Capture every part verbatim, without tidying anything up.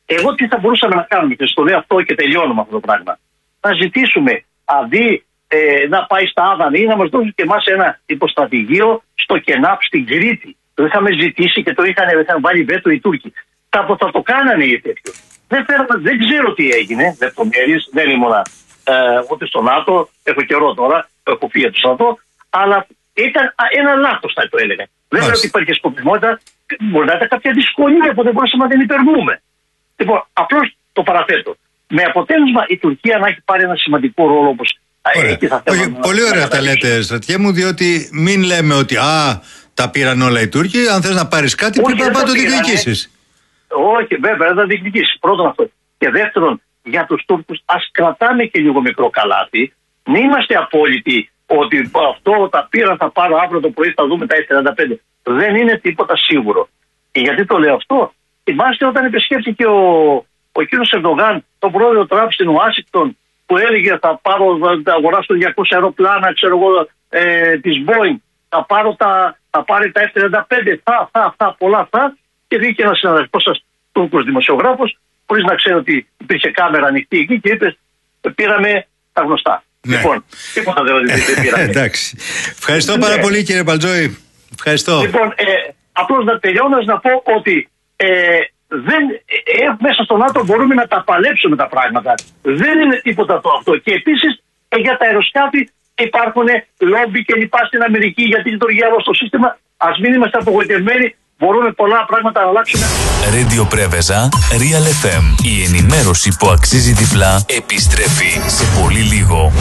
Εγώ τι θα μπορούσαμε να κάνουμε, και στο λέω αυτό και τελειώνω με αυτό το πράγμα. Να ζητήσουμε αντί ε, να πάει στα Άδανη ή να μας δώσουν και εμάς ένα υποστρατηγείο στο ΚΕΝΑΠ στην Κρήτη. Το είχαμε ζητήσει και το είχαν, είχαν βάλει βέτο οι Τούρκοι. Θα, θα το κάνανε ή τέτοιο. Δεν, δεν ξέρω τι έγινε, λεπτομέρειες, δεν ήμουν ε, ούτε στο ΝΑΤΟ, έχω καιρό τώρα, έχω φύγει από το ΝΑΤΟ, αλλά ήταν ένα λάθος θα το έλεγα. Δεν λέω ότι υπάρχει σκοπιμότητα, μπορεί να ήταν κάποια δυσκολία που δεν μπορούσαμε να την υπερβούμε. Λοιπόν, απλώς το παραθέτω. Με αποτέλεσμα η Τουρκία να έχει πάρει ένα σημαντικό ρόλο όπως εκεί θα θέλαμε. Όχι, πολύ ωραία τα λέτε, στρατιέ μου, διότι μην λέμε ότι α, τα πήραν όλα οι Τούρκοι. Αν θες να πάρεις κάτι, πρέπει να το διεκδικήσεις. Όχι, βέβαια, δεν θα διεκδικήσεις. Πρώτον αυτό. Και δεύτερον, για τους Τούρκους, ας κρατάμε και λίγο μικρό καλάθι. Μην είμαστε απόλυτοι ότι αυτό τα πήραν, θα πάρω αύριο το πρωί, θα δούμε τα εφ τριάντα πέντε. Δεν είναι τίποτα σίγουρο. Και γιατί το λέω αυτό? Θυμάστε όταν επισκέφθηκε ο, ο κύριος Ερντογάν, τον πρόεδρο Τραμπ στην Ουάσιγκτον, που έλεγε θα πάρω, θα αγοράσω διακόσια αεροπλάνα, ξέρω εγώ, ε, της Boeing, θα, πάρω τα, θα πάρει τα εφ τριάντα πέντε, θα, θα, θα, πολλά θα. Και βγήκε ένας συναδελφός σας, Τούρκος δημοσιογράφος, χωρίς να ξέρει ότι υπήρχε κάμερα ανοιχτή εκεί και είπε: πήραμε τα γνωστά. Ναι. Λοιπόν, τίποτα δεν πήραμε. Εντάξει. Ευχαριστώ πάρα ναι. πολύ, κύριε Μπαλτζόη. Ευχαριστώ. Λοιπόν, ε, απλώς να τελειώνω να πω ότι ε, δεν, ε, μέσα στο ΝΑΤΟ μπορούμε να τα παλέψουμε τα πράγματα. Δεν είναι τίποτα το αυτό. Και επίσης ε, για τα αεροσκάφη υπάρχουν λόμπι και λοιπά στην Αμερική για τη λειτουργία όλο στο σύστημα. Ας μην είμαστε απογοητευμένοι. Μπορούμε πολλά πράγματα να αλλάξουμε. Radio Preveza, Real εφ εμ. Η ενημέρωση που αξίζει διπλά επιστρέφει σε πολύ λίγο.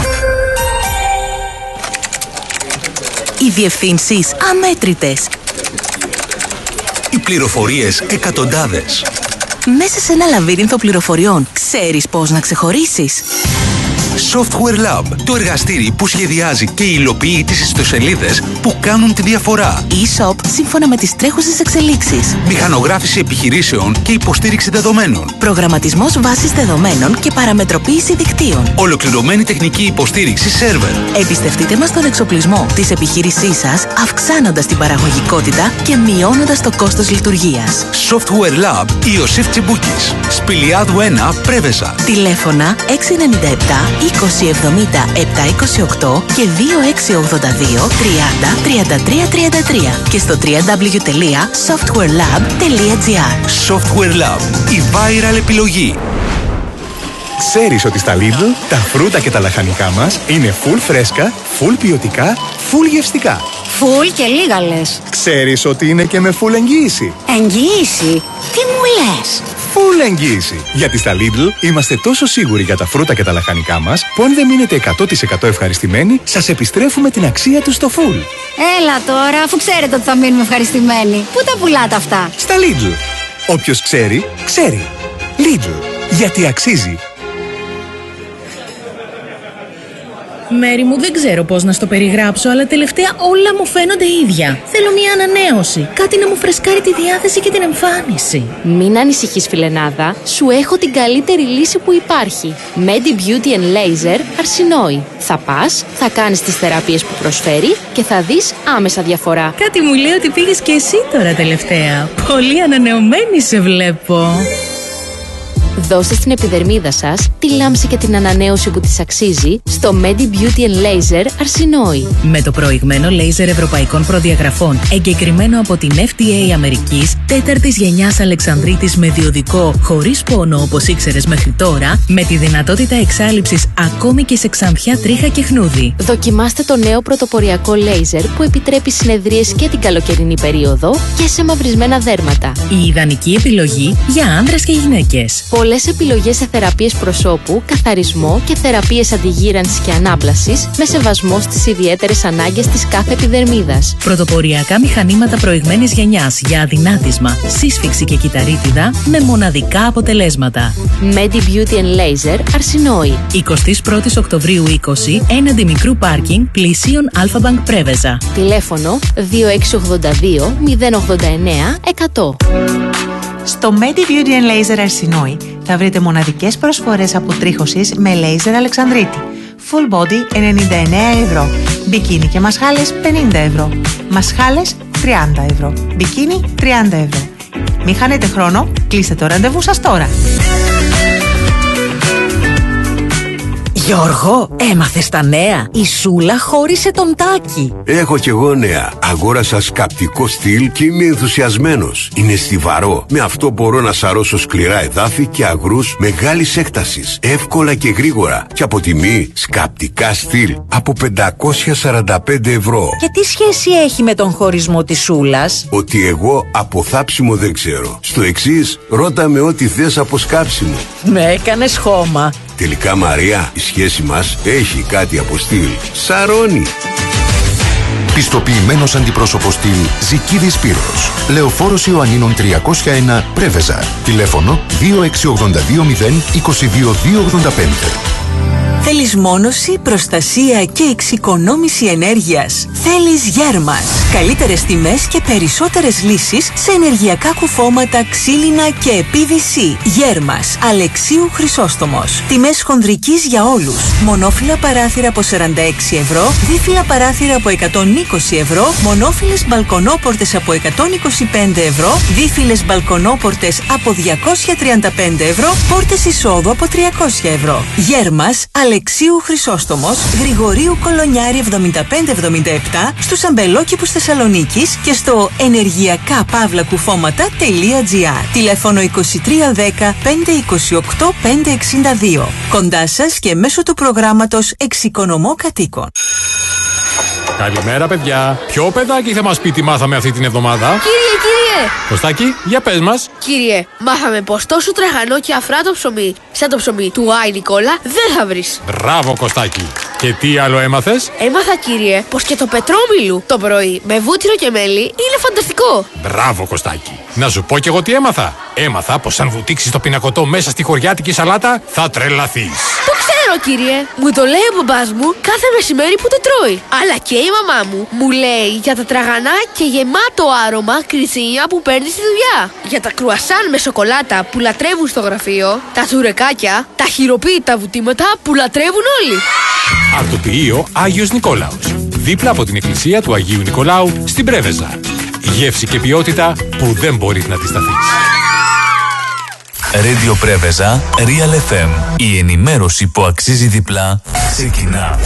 Οι διευθύνσεις αμέτρητες. Οι πληροφορίες εκατοντάδες. Μέσα σε ένα λαβύρινθο πληροφοριών, ξέρεις πώς να ξεχωρίσεις? Software Lab, το εργαστήρι που σχεδιάζει και υλοποιεί τις ιστοσελίδες που κάνουν τη διαφορά. E-shop σύμφωνα με τις τρέχουσες εξελίξεις. Μηχανογράφηση επιχειρήσεων και υποστήριξη δεδομένων. Προγραμματισμός βάσης δεδομένων και παραμετροποίηση δικτύων. Ολοκληρωμένη τεχνική υποστήριξη σερβερ. Εμπιστευτείτε μας τον εξοπλισμό της επιχείρησής σας, αυξάνοντας την παραγωγικότητα και μειώνοντας το κόστος λειτουργίας. Software Lab Ιωσήφ Τσιμπούκης. Σπηλιάδου ένα, Πρέβεζα. Τηλέφωνα έξι εννιά επτά είκοσι εβδομήντα επτακόσια είκοσι οκτώ και δύο έξι ογδόντα δύο τριάντα τριάντα τρία τριάντα τρία και στο double-u double-u double-u τελεία software lab τελεία gr. Software Lab, η viral επιλογή. Ξέρεις ότι στα Lidl τα φρούτα και τα λαχανικά μας είναι full φρέσκα, full ποιοτικά, full γευστικά. Full και λίγα λες. Ξέρεις ότι είναι και με full εγγύηση. Εγγύηση? Τι μου λες? Full εγγύηση. Γιατί στα Lidl είμαστε τόσο σίγουροι για τα φρούτα και τα λαχανικά μας που αν δεν μείνετε εκατό τοις εκατό ευχαριστημένοι, σας επιστρέφουμε την αξία τους στο full. Έλα τώρα, αφού ξέρετε ότι θα μείνουμε ευχαριστημένοι. Πού τα πουλάτε αυτά? Στα Lidl. Όποιος ξέρει, ξέρει. Lidl. Γιατί αξίζει. Μέρη μου, δεν ξέρω πώς να στο περιγράψω, αλλά τελευταία όλα μου φαίνονται ίδια. Θέλω μια ανανέωση. Κάτι να μου φρεσκάρει τη διάθεση και την εμφάνιση. Μην ανησυχείς, φιλενάδα. Σου έχω την καλύτερη λύση που υπάρχει. Medi Beauty and Laser Αρσινόη. Θα πας, θα κάνεις τις θεραπείες που προσφέρει και θα δεις άμεσα διαφορά. Κάτι μου λέει ότι πήγες και εσύ τώρα τελευταία. Πολύ ανανεωμένη σε βλέπω. Δώστε στην επιδερμίδα σας τη λάμψη και την ανανέωση που της αξίζει στο Medi Beauty and Laser Αρσινόη. Με το προηγμένο λέιζερ ευρωπαϊκών προδιαγραφών, εγκεκριμένο από την εφ ντι έι Αμερικής, τέταρτης γενιάς Αλεξανδρίτης με διοδικό, χωρίς πόνο όπως ήξερες μέχρι τώρα, με τη δυνατότητα εξάλειψης ακόμη και σε ξανθιά τρίχα και χνούδι. Δοκιμάστε το νέο πρωτοποριακό λέιζερ που επιτρέπει συνεδρίες και την καλοκαιρινή περίοδο και σε μαυρισμένα δέρματα. Η ιδανική επιλογή για άνδρες και γυναίκες. Πολλές επιλογές σε θεραπείες προσώπου, καθαρισμό και θεραπείες αντιγύρανσης και ανάπλασης με σεβασμό στις ιδιαίτερες ανάγκες της κάθε επιδερμίδας. Πρωτοποριακά μηχανήματα προηγμένης γενιάς για αδυνάτισμα, σύσφυξη και κυταρίτιδα με μοναδικά αποτελέσματα. Medi Beauty and Laser Αρσινόη. εικοστή πρώτη Οκτωβρίου είκοσι, έναντι μικρού πάρκινγκ πλησίων Alpha Bank Πρέβεζα. Τηλέφωνο δύο έξι ογδόντα δύο μηδέν ογδόντα εννέα εκατό. Στο Medi Beauty and Laser Αρσινόη θα βρείτε μοναδικές προσφορές αποτρίχωσης με λέιζερ Αλεξανδρίτη. Full body ενενήντα εννέα ευρώ. Μπικίνι και μασχάλες πενήντα ευρώ. Μασχάλες τριάντα ευρώ. Μπικίνι τριάντα ευρώ. Μην χάνετε χρόνο, κλείστε το ραντεβού σας τώρα. Γιώργο, έμαθες τα νέα? Η Σούλα χώρισε τον Τάκη. Έχω κι εγώ νέα. Αγόρασα σκαπτικό στυλ και είμαι ενθουσιασμένος. Είναι στιβαρό. Με αυτό μπορώ να σαρώσω σκληρά εδάφη και αγρούς μεγάλης έκτασης. Εύκολα και γρήγορα. Και από τιμή σκαπτικά στυλ από πεντακόσια σαράντα πέντε ευρώ. Και τι σχέση έχει με τον χωρισμό της Σούλας? Ότι εγώ από θάψιμο δεν ξέρω. Στο εξής, ρώτα με ό,τι θες από σκάψιμο. Με έκανες χώμα. Τελικά, Μαρία, η σχέση μας έχει κάτι από στυλ. Σαρώνει. Πιστοποιημένος αντιπρόσωπος στυλ Ζικίδης Σπύρος. Λεωφόρος Ιωαννίνων τριακόσια ένα Πρέβεζα. Τηλέφωνο δύο έξι ογδόντα δύο μηδέν είκοσι δύο δύο ογδόντα πέντε. Θέλεις μόνωση, προστασία και εξοικονόμηση ενέργειας? Θέλεις Γέρμας. Καλύτερες τιμές και περισσότερες λύσεις σε ενεργειακά κουφώματα, ξύλινα και πι βι σι. Γέρμας. Αλεξίου Χρυσόστομος. Τιμές χονδρικής για όλους. Μονόφυλλα παράθυρα από σαράντα έξι ευρώ, δίφυλλα παράθυρα από εκατόν είκοσι ευρώ, μονόφυλλες μπαλκονόπορτες από εκατόν είκοσι πέντε ευρώ, δίφυλλες μπαλκονόπορτες από διακόσια τριάντα πέντε ευρώ, πόρτες εισόδου από τριακόσια ευρώ. Γέρμας. Αλεξίου Χρυσόστομος, Γρηγορίου Κολονιάρη εβδομήντα πέντε εβδομήντα επτά, στους αμπελόκηπους Θεσσαλονίκης και στο ενεργειακά παύλα κουφώματα τελεία τζι άρ. Τηλέφωνο είκοσι τρία δέκα πεντακόσια είκοσι οκτώ πεντακόσια εξήντα δύο. Κοντά σας και μέσω του προγράμματος Εξοικονομώ Κατοίκων. Καλημέρα, παιδιά. Ποιο παιδάκι θα μας πει τι μάθαμε αυτή την εβδομάδα? Κύριε, κύριε! Κωστάκη, για πες μας. Κύριε, μάθαμε πως τόσο τραγανό και αφράτο ψωμί, σαν το ψωμί του Άι Νικόλα, δεν θα βρεις. Μπράβο, Κωστάκη. Και τι άλλο έμαθες? Έμαθα, κύριε, πως και το πετρόμιλου το πρωί με βούτυρο και μέλι είναι φανταστικό. Μπράβο, Κωστάκη. Να σου πω κι εγώ τι έμαθα. Έμαθα πως αν βουτήξεις το πινακωτό μέσα στη χωριάτικη σαλάτα, θα τρελαθείς. Το ξέρω, κύριε. Μου το λέει ο μπαμπάς μου κάθε μεσημέρι που το τρώει. Αλλά και η μαμά μου μου λέει για τα τραγανά και γεμάτο άρωμα κριτσίνια που παίρνει στη δουλειά. Για τα κρουασάν με σοκολάτα που λατρεύουν στο γραφείο. Τα τσουρεκάκια, τα χειροποίητα βουτήματα που λατρεύουν όλοι. Αρτοποιείο Άγιος Νικόλαος. Δίπλα από την εκκλησία του Αγίου Νικολάου στην Πρέβεζα. Γεύση και ποιότητα που δεν μπορείς να αντισταθείς. Radio Πρέβεζα, Real εφ εμ. Η ενημέρωση που αξίζει διπλά ξεκινά.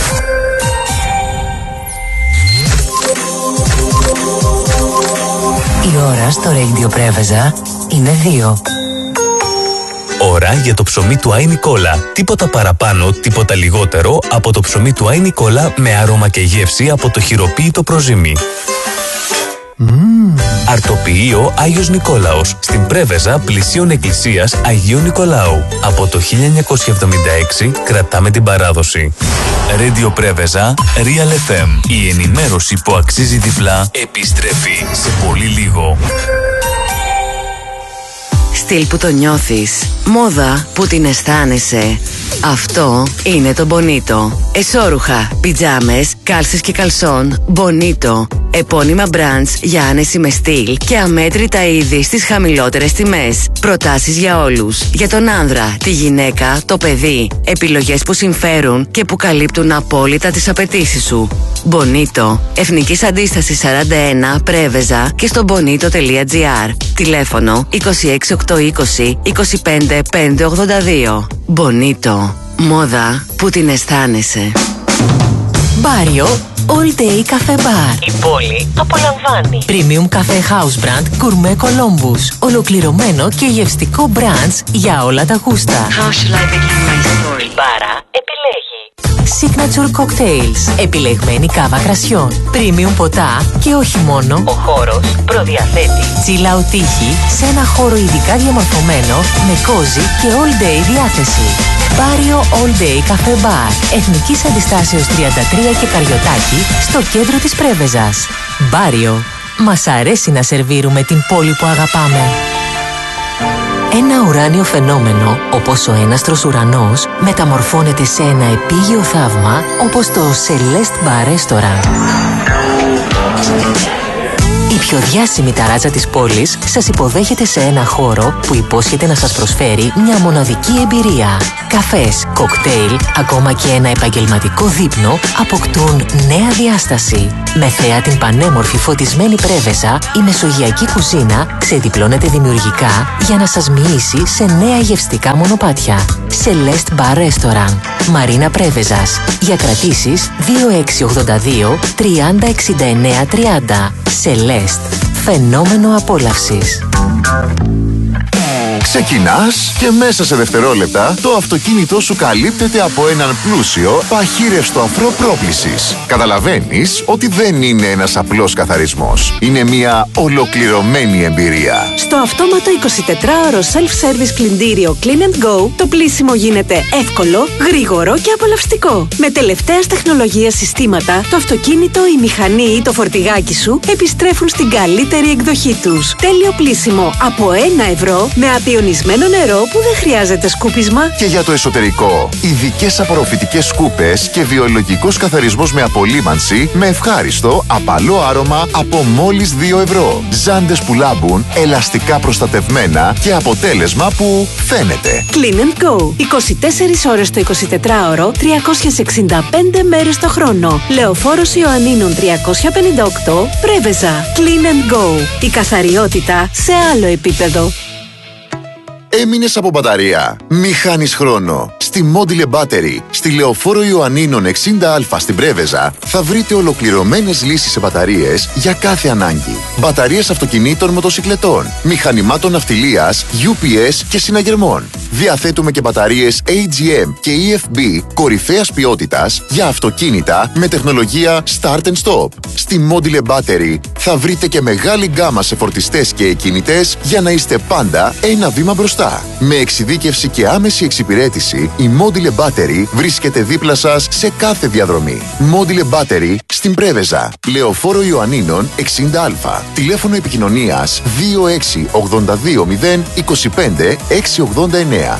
Η ώρα στο Radio Πρέβεζα είναι δύο. Ώρα για το ψωμί του Άι Νικόλα. Τίποτα παραπάνω, τίποτα λιγότερο από το ψωμί του Άι Νικόλα με άρωμα και γεύση από το χειροποίητο προζύμι. Mm. Αρτοποιείο Άγιος Νικόλαος, στην Πρέβεζα πλησίων εκκλησίας Αγίου Νικολάου. Από το χίλια εννιακόσια εβδομήντα έξι κρατάμε την παράδοση. Radio Πρέβεζα, Real εφ εμ. Η ενημέρωση που αξίζει διπλά επιστρέφει σε πολύ λίγο. Στυλ που το νιώθεις, μόδα που την αισθάνεσαι. Αυτό είναι το Bonito. Εσώρουχα, πιτζάμες, κάλσες και καλσόν, Bonito. Επώνυμα brands για άνεση με στυλ και αμέτρητα είδη στις χαμηλότερες τιμές. Προτάσεις για όλους. Για τον άνδρα, τη γυναίκα, το παιδί. Επιλογές που συμφέρουν και που καλύπτουν απόλυτα τις απαιτήσεις σου. Bonito. Εθνικής Αντίστασης σαράντα ένα, Πρέβεζα και στο bonito τελεία τζι άρ. Τηλέφωνο είκοσι έξι οκτακόσια είκοσι είκοσι πέντε πεντακόσια ογδόντα δύο. Bonito. Μόδα που την αισθάνεσαι. Μπάριο All Day Cafe Bar. Η πόλη απολαμβάνει. Premium Cafe House Brand Gourmet Columbus. Ολοκληρωμένο και γευστικό brands για όλα τα γούστα. How shall I begin my story? Η μπάρα επιλέγει. Signature Cocktails. Επιλεγμένη κάβα κρασιών. Premium ποτά και όχι μόνο. Ο χώρος προδιαθέτει. Chill out τύχη σε ένα χώρο ειδικά διαμορφωμένο με cozy και all day διάθεση. Μπάριο All Day Cafe Bar. Εθνικής Αντιστάσεως τριάντα τρία και Καριωτάκη στο κέντρο της Πρέβεζας. Μπάριο. Μας αρέσει να σερβίρουμε την πόλη που αγαπάμε. Ένα ουράνιο φαινόμενο, όπως ο έναστρος ουρανός, μεταμορφώνεται σε ένα επίγειο θαύμα, όπως το Celeste Bar Restaurant. Η πιο διάσημη ταράτσα της πόλης σας υποδέχεται σε ένα χώρο που υπόσχεται να σας προσφέρει μια μοναδική εμπειρία. Καφές, κοκτέιλ, ακόμα και ένα επαγγελματικό δείπνο αποκτούν νέα διάσταση. Με θέα την πανέμορφη φωτισμένη πρέβεζα, η μεσογειακή κουζίνα ξεδιπλώνεται δημιουργικά για να σας μοιήσει σε νέα γευστικά μονοπάτια. Celeste Bar Restaurant, Μαρίνα Πρέβεζας. Για κρατήσεις δύο έξι ογδόντα δύο τριάντα εξήντα εννέα τριάντα. Celeste. Φαινόμενο απόλαυσης. Ξεκινάς και μέσα σε δευτερόλεπτα το αυτοκίνητό σου καλύπτεται από έναν πλούσιο παχύρευστο αφρό πρόπλησης. Καταλαβαίνεις ότι δεν είναι ένας απλός καθαρισμός. Είναι μια ολοκληρωμένη εμπειρία. Στο αυτόματο εικοσιτετράωρο self-service πλυντήριο Clean and Go, το πλύσιμο γίνεται εύκολο, γρήγορο και απολαυστικό. Με τελευταίας τεχνολογίας συστήματα, το αυτοκίνητο, η μηχανή ή το φορτηγάκι σου επιστρέφουν στην καλύτερη εκδοχή τους. Τέλειο πλύσιμο από ένα ευρώ με απειονισμένο νερό που δεν χρειάζεται σκούπισμα. Και για το εσωτερικό, ειδικές απορροφητικές σκούπες και βιολογικός καθαρισμός με απολύμανση με ευχάριστο, απαλό άρωμα από μόλις δύο ευρώ. Ζάντες που λάμπουν, ελαστικά προστατευμένα και αποτέλεσμα που φαίνεται. Clean and Go. είκοσι τέσσερις ώρες το εικοσιτετράωρο, τριακόσιες εξήντα πέντε μέρες το χρόνο. Λεωφόρος Ιωαννίνων τριακόσια πενήντα οκτώ, Πρέβεζα. Clean and Go. Η καθαριότητα σε άλλο επίπεδο. Έμεινες από μπαταρία? Μη χάνεις χρόνο. Στη Module Battery, στη Λεωφόρο Ιωαννίνων εξήντα α στην Πρέβεζα, θα βρείτε ολοκληρωμένες λύσεις σε μπαταρίες για κάθε ανάγκη. Μπαταρίες αυτοκινήτων, μοτοσικλετών, μηχανημάτων ναυτιλίας, γιου πι ες και συναγερμών. Διαθέτουμε και μπαταρίες έι τζι εμ και ι εφ μπι κορυφαίας ποιότητας για αυτοκίνητα με τεχνολογία Start and Stop. Στη Module Battery θα βρείτε και μεγάλη γκάμα σε φορτιστές και εκκινητές για να είστε πάντα ένα βήμα μπροστά. Με εξειδίκευση και άμεση εξυπηρέτηση, η Module Battery βρίσκεται δίπλα σας σε κάθε διαδρομή. Module Battery στην Πρέβεζα, Λεωφόρο Ιωαννίνων εξήντα α. Τηλέφωνο επικοινωνίας δύο έξι ογδόντα δύο μηδέν είκοσι πέντε εξακόσια ογδόντα εννέα.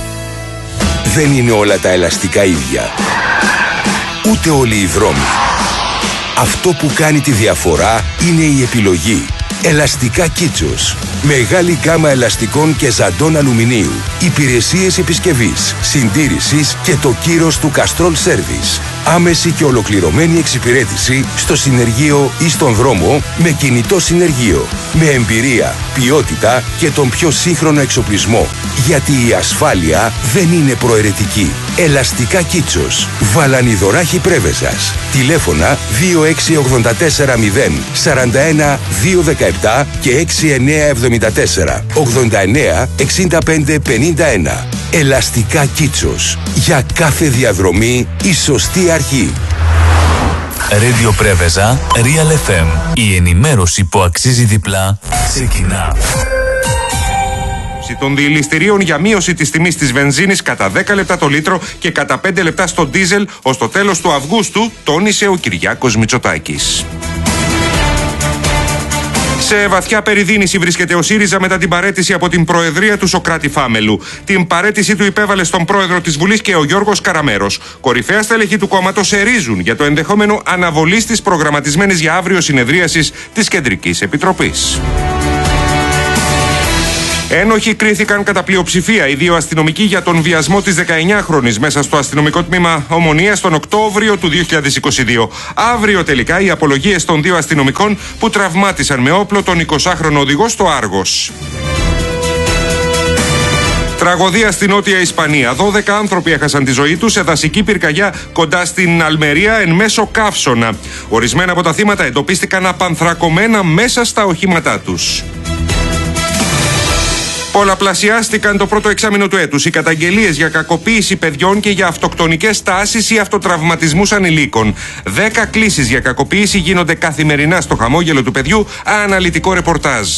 Δεν είναι όλα τα ελαστικά ίδια. Ούτε όλοι οι δρόμοι. Αυτό που κάνει τη διαφορά είναι η επιλογή. Ελαστικά Κίτσος. Μεγάλη γκάμα ελαστικών και ζαντών αλουμινίου. Υπηρεσίες επισκευής, συντήρησης και το κύρος του Castrol Service. Άμεση και ολοκληρωμένη εξυπηρέτηση στο συνεργείο ή στον δρόμο με κινητό συνεργείο. Με εμπειρία, ποιότητα και τον πιο σύγχρονο εξοπλισμό. Γιατί η ασφάλεια δεν είναι προαιρετική. Ελαστικά Κίτσος. Βαλανιδωράχη Πρέβεζας. Τηλέφωνα δύο έξι ογδόντα τέσσερα μηδέν σαράντα ένα δύο δεκαεπτά και έξι εννέα εβδομήντα τέσσερα ογδόντα εννέα εξήντα πέντε πενήντα ένα. Ελαστικά Κίτσος. Για κάθε διαδρομή η σωστή αρχή. Radio Πρέβεζα, Real εφ εμ. Η ενημέρωση που αξίζει διπλά ξεκινά. Των διελιστηρίων για μείωση της τιμής της βενζίνης κατά δέκα λεπτά το λίτρο και κατά πέντε λεπτά στο ντίζελ ως το τέλος του Αυγούστου, τόνισε ο Κυριάκος Μητσοτάκης. Σε βαθιά περιδίνηση βρίσκεται ο ΣΥΡΙΖΑ μετά την παραίτηση από την Προεδρία του Σωκράτη Φάμελου. Την παραίτησή του υπέβαλε στον πρόεδρο της Βουλής και ο Γιώργος Καραμέρος. Κορυφαία στελεχή του κόμματος ερίζουν για το ενδεχόμενο αναβολής της προγραμματισμένης για αύριο συνεδρίασης της Κεντρικής Επιτροπής. Ένοχοι κρίθηκαν κατά πλειοψηφία οι δύο αστυνομικοί για τον βιασμό της δεκαεννιάχρονης μέσα στο αστυνομικό τμήμα Ομονίας τον Οκτώβριο του δύο χιλιάδες είκοσι δύο. Αύριο τελικά οι απολογίες των δύο αστυνομικών που τραυμάτισαν με όπλο τον εικοσάχρονο οδηγό στο Άργος. Τραγωδία στη Νότια Ισπανία. δώδεκα άνθρωποι έχασαν τη ζωή τους σε δασική πυρκαγιά κοντά στην Αλμερία εν μέσω καύσωνα. Ορισμένα από τα θύματα εντοπίστηκαν απανθρακωμένα μέσα στα οχήματά τους. Πολλαπλασιάστηκαν το πρώτο εξάμηνο του έτους οι καταγγελίες για κακοποίηση παιδιών και για αυτοκτονικές τάσεις ή αυτοτραυματισμούς ανηλίκων. Δέκα κλήσεις για κακοποίηση γίνονται καθημερινά στο χαμόγελο του παιδιού, αναλυτικό ρεπορτάζ.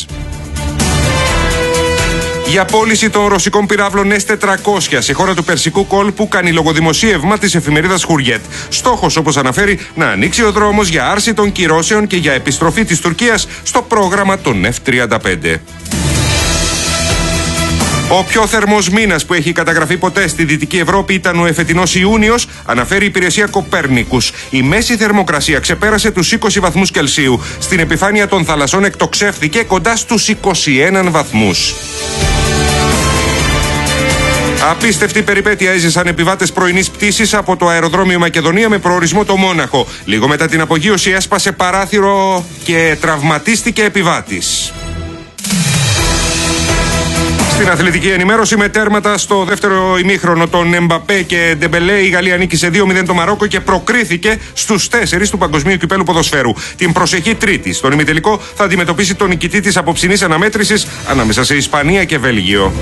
Για πώληση των ρωσικών πυράβλων ες τετρακόσια σε χώρα του Περσικού κόλπου κάνει λογοδημοσίευμα της εφημερίδας Χουριέτ. Στόχος, όπως αναφέρει, να ανοίξει ο δρόμος για άρση των κυρώσεων και για επιστροφή της Τουρκίας στο πρόγραμμα των εφ τριάντα πέντε. Ο πιο θερμός μήνας που έχει καταγραφεί ποτέ στη Δυτική Ευρώπη ήταν ο εφετινός Ιούνιος, αναφέρει η υπηρεσία Κοπέρνικους. Η μέση θερμοκρασία ξεπέρασε τους είκοσι βαθμούς Κελσίου. Στην επιφάνεια των θαλασσών εκτοξεύθηκε κοντά στους είκοσι ένα βαθμούς. Απίστευτη περιπέτεια έζησαν επιβάτες πρωινής πτήσης από το αεροδρόμιο Μακεδονία με προορισμό το Μόναχο. Λίγο μετά την απογείωση έσπασε παράθυρο και τραυματίστηκε επιβάτης. Στην αθλητική ενημέρωση, με τέρματα στο δεύτερο ημίχρονο των Εμπαπέ και Ντεμπελέ, η Γαλλία νίκησε δύο μηδέν το Μαρόκο και προκρίθηκε στους τέσσερις του Παγκοσμίου Κυπέλλου Ποδοσφαίρου. Την προσεχή Τρίτη, στον ημιτελικό, θα αντιμετωπίσει τον νικητή της απόψινής αναμέτρησης ανάμεσα σε Ισπανία και Βέλγιο.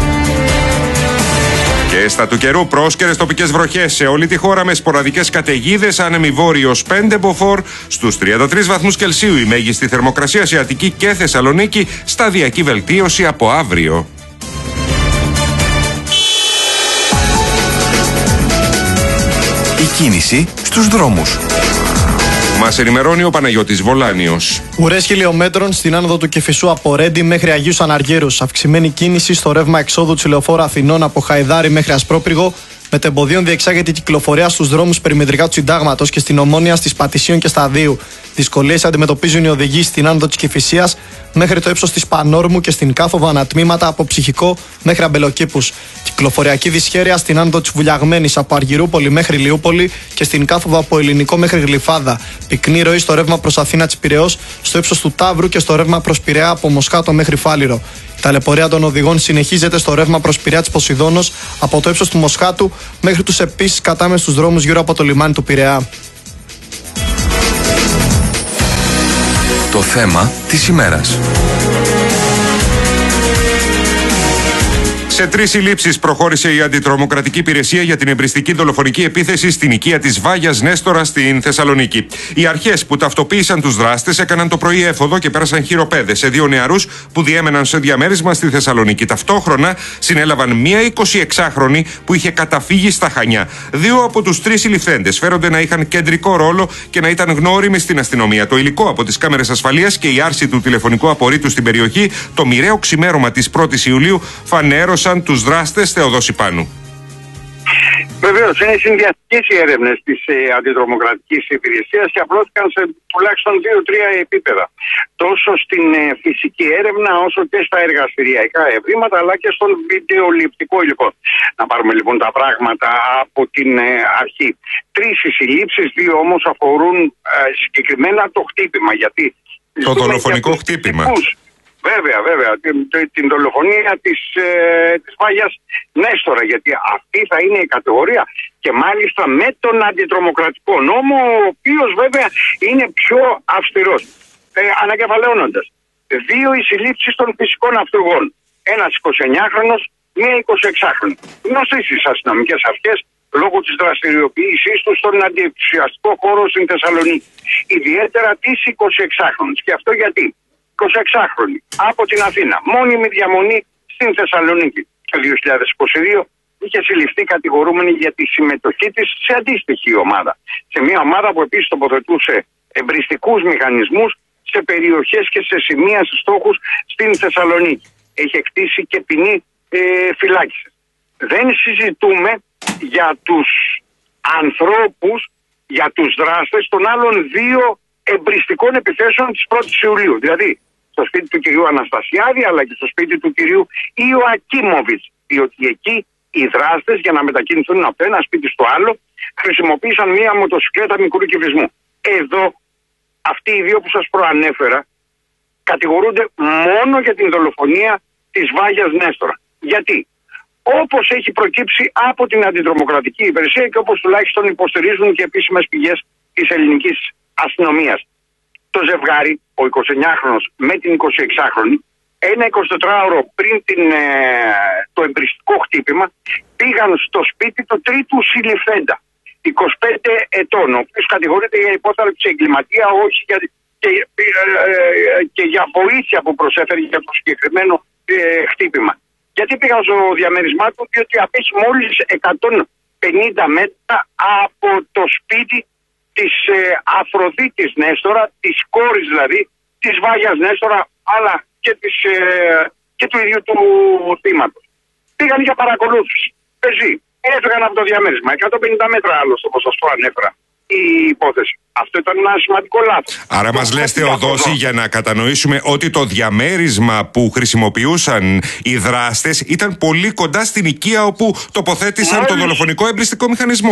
Και στα του καιρού, πρόσκαιρες τοπικές βροχές σε όλη τη χώρα με σποραδικές καταιγίδες, άνεμη βόρειος πέντε μποφόρ, στους τριάντα τρεις βαθμούς Κελσίου η μέγιστη θερμοκρασία σε Αττική και Θεσσαλονίκη, σταδιακή βελτίωση από αύριο. Η κίνηση στους δρόμους. Μας ενημερώνει ο Παναγιώτης Βολάνιος. Ουρές χιλιόμετρων στην άνοδο του Κηφισού από Ρέντι μέχρι Αγίους Αναργύρους. Αυξημένη κίνηση στο ρεύμα εξόδου της Λεωφόρου Αθηνών από Χαϊδάρι μέχρι Ασπρόπυργο. Μετεμποδίων διεξάγεται η κυκλοφορία στους δρόμους περιμετρικά του Συντάγματος και στην Ομόνια, στις Πατησίων και Σταδίου. Δυσκολίες αντιμετωπίζουν οι οδηγοί στην άνοδο της Κηφισίας μέχρι το ύψος της Πανόρμου και στην κάθοδο ανατμήματα από Ψυχικό μέχρι Αμπελοκήπους. Κυκλοφοριακή δυσχέρεια στην άνοδο της Βουλιαγμένης από Αργυρούπολη μέχρι Λιούπολη και στην κάθοδο από Ελληνικό μέχρι Γλυφάδα. Πυκνή ροή στο ρεύμα προς Αθήνα της Πειραιώς, στο ύψος του Ταύρου και στο ρεύμα προς Πειραιά από Μοσχάτο μέχρι Φάληρο. Η ταλαιπωρία των οδηγών συνεχίζεται στο ρεύμα προς Πειραιά της Ποσειδώνος από το ύψος του Μοσχάτου μέχρι τους επίσης κατάμεστους δρόμους γύρω από το λιμάνι του Πειραιά. Το θέμα της ημέρας. Σε τρεις συλλήψεις προχώρησε η Αντιτρομοκρατική Υπηρεσία για την εμπριστική δολοφονική επίθεση στην οικία της Βάγιας Νέστορα στην Θεσσαλονίκη. Οι αρχές που ταυτοποίησαν τους δράστες έκαναν το πρωί έφοδο και πέρασαν χειροπέδες σε δύο νεαρούς που διέμεναν σε διαμέρισμα στη Θεσσαλονίκη. Ταυτόχρονα συνέλαβαν μία εικοσιεξάχρονη που είχε καταφύγει στα Χανιά. Δύο από τους τρεις συλληφθέντες φέρονται να είχαν κεντρικό ρόλο και να ήταν γνώριμοι στην αστυνομία. Το υλικό από τις κάμερες ασφαλείας και η άρση του τηλεφωνικού απορρίτου στην περιοχή το μοιραίο ξημέρωμα της πρώτης Ιουλίου φανέρωσαν τους δράστες Θεοδόση Πάνου. Βεβαίως, είναι συνδυαστικές οι έρευνες της ε, Αντιτρομοκρατικής Υπηρεσίας και απλώθηκαν σε τουλάχιστον δύο-τρία επίπεδα. Τόσο στην ε, φυσική έρευνα, όσο και στα εργαστηριακά ευρήματα, αλλά και στον βιντεοληπτικό υλικό. Να πάρουμε λοιπόν τα πράγματα από την ε, αρχή. Τρεις οι συλλήψεις, δύο όμως αφορούν ε, συγκεκριμένα το χτύπημα. Γιατί το δολοφονικό χτύπημα. Τυπούς, Βέβαια, βέβαια. Την, την δολοφονία της, ε, της Βάγιας Νέστορα, γιατί αυτή θα είναι η κατηγορία και μάλιστα με τον αντιτρομοκρατικό νόμο, ο οποίος βέβαια είναι πιο αυστηρός. Ε, ανακεφαλαιώνοντας, δύο οι συλλήψεις των φυσικών αυτούργων. Ένας εικοσιεννιάχρονος, μία εικοσιεξάχρονη. Γνωστοί στις αστυνομικές αρχές λόγω της δραστηριοποίησής τους στον αντιεξουσιαστικό χώρο στην Θεσσαλονίκη. Ιδιαίτερα της εικοσιεξάχρονης. Και αυτό γιατί? εικοσιεξάχρονη από την Αθήνα, μόνιμη διαμονή στην Θεσσαλονίκη. Το δύο χιλιάδες είκοσι δύο είχε συλληφθεί κατηγορούμενη για τη συμμετοχή της σε αντίστοιχη ομάδα. Σε μια ομάδα που επίσης τοποθετούσε εμπριστικούς μηχανισμούς σε περιοχές και σε σημεία σε στόχους στην Θεσσαλονίκη. Έχει εκτίσει και ποινή ε, φυλάκισης. Δεν συζητούμε για τους ανθρώπους, για τους δράστες των άλλων δύο εμπριστικών επιθέσεων της πρώτης Ιουλίου. Δηλαδή στο σπίτι του κυρίου Αναστασιάδη αλλά και στο σπίτι του κυρίου Ιωακίμοβιτς. Διότι εκεί οι δράστες, για να μετακινηθούν από το ένα σπίτι στο άλλο, χρησιμοποίησαν μία μοτοσυκλέτα μικρού κυβισμού. Εδώ αυτοί οι δύο που σας προανέφερα κατηγορούνται μόνο για την δολοφονία της Βάγιας Νέστορα. Γιατί? Όπως έχει προκύψει από την Αντιτρομοκρατική Υπηρεσία και όπως τουλάχιστον υποστηρίζουν και επίσημες πηγές της ελληνικής αστυνομίας. Το ζευγάρι, ο εικοσιεννιάχρονος με την εικοσιεξάχρονη, ένα εικοσιτετράωρο πριν την, ε, το εμπριστικό χτύπημα, πήγαν στο σπίτι του τρίτου συλληφθέντα, είκοσι πέντε ετών, ο οποίος κατηγορείται για υπόθαλψη εγκληματία, όχι για, και, ε, ε, και για βοήθεια που προσέφερε για το συγκεκριμένο ε, χτύπημα. Γιατί πήγαν στο διαμέρισμά του? Διότι απέχει μόλις εκατόν πενήντα μέτρα από το σπίτι της ε, Αφροδίτης Νέστορα, της κόρης δηλαδή, της Βάγιας Νέστορα, αλλά και, της, ε, και του ίδιου του θύματος. πήγαν για παρακολούθηση. Πεζή. Έφυγαν από το διαμέρισμα. εκατόν πενήντα μέτρα άλλο, όπως σας το ανέφερα η υπόθεση. Αυτό ήταν ένα σημαντικό λάθος. Άρα μας λες, Θεοδόση, για να κατανοήσουμε, ότι το διαμέρισμα που χρησιμοποιούσαν οι δράστες ήταν πολύ κοντά στην οικία όπου τοποθέτησαν Μόλις... το δολοφονικό εμπριστικό μηχανισμό.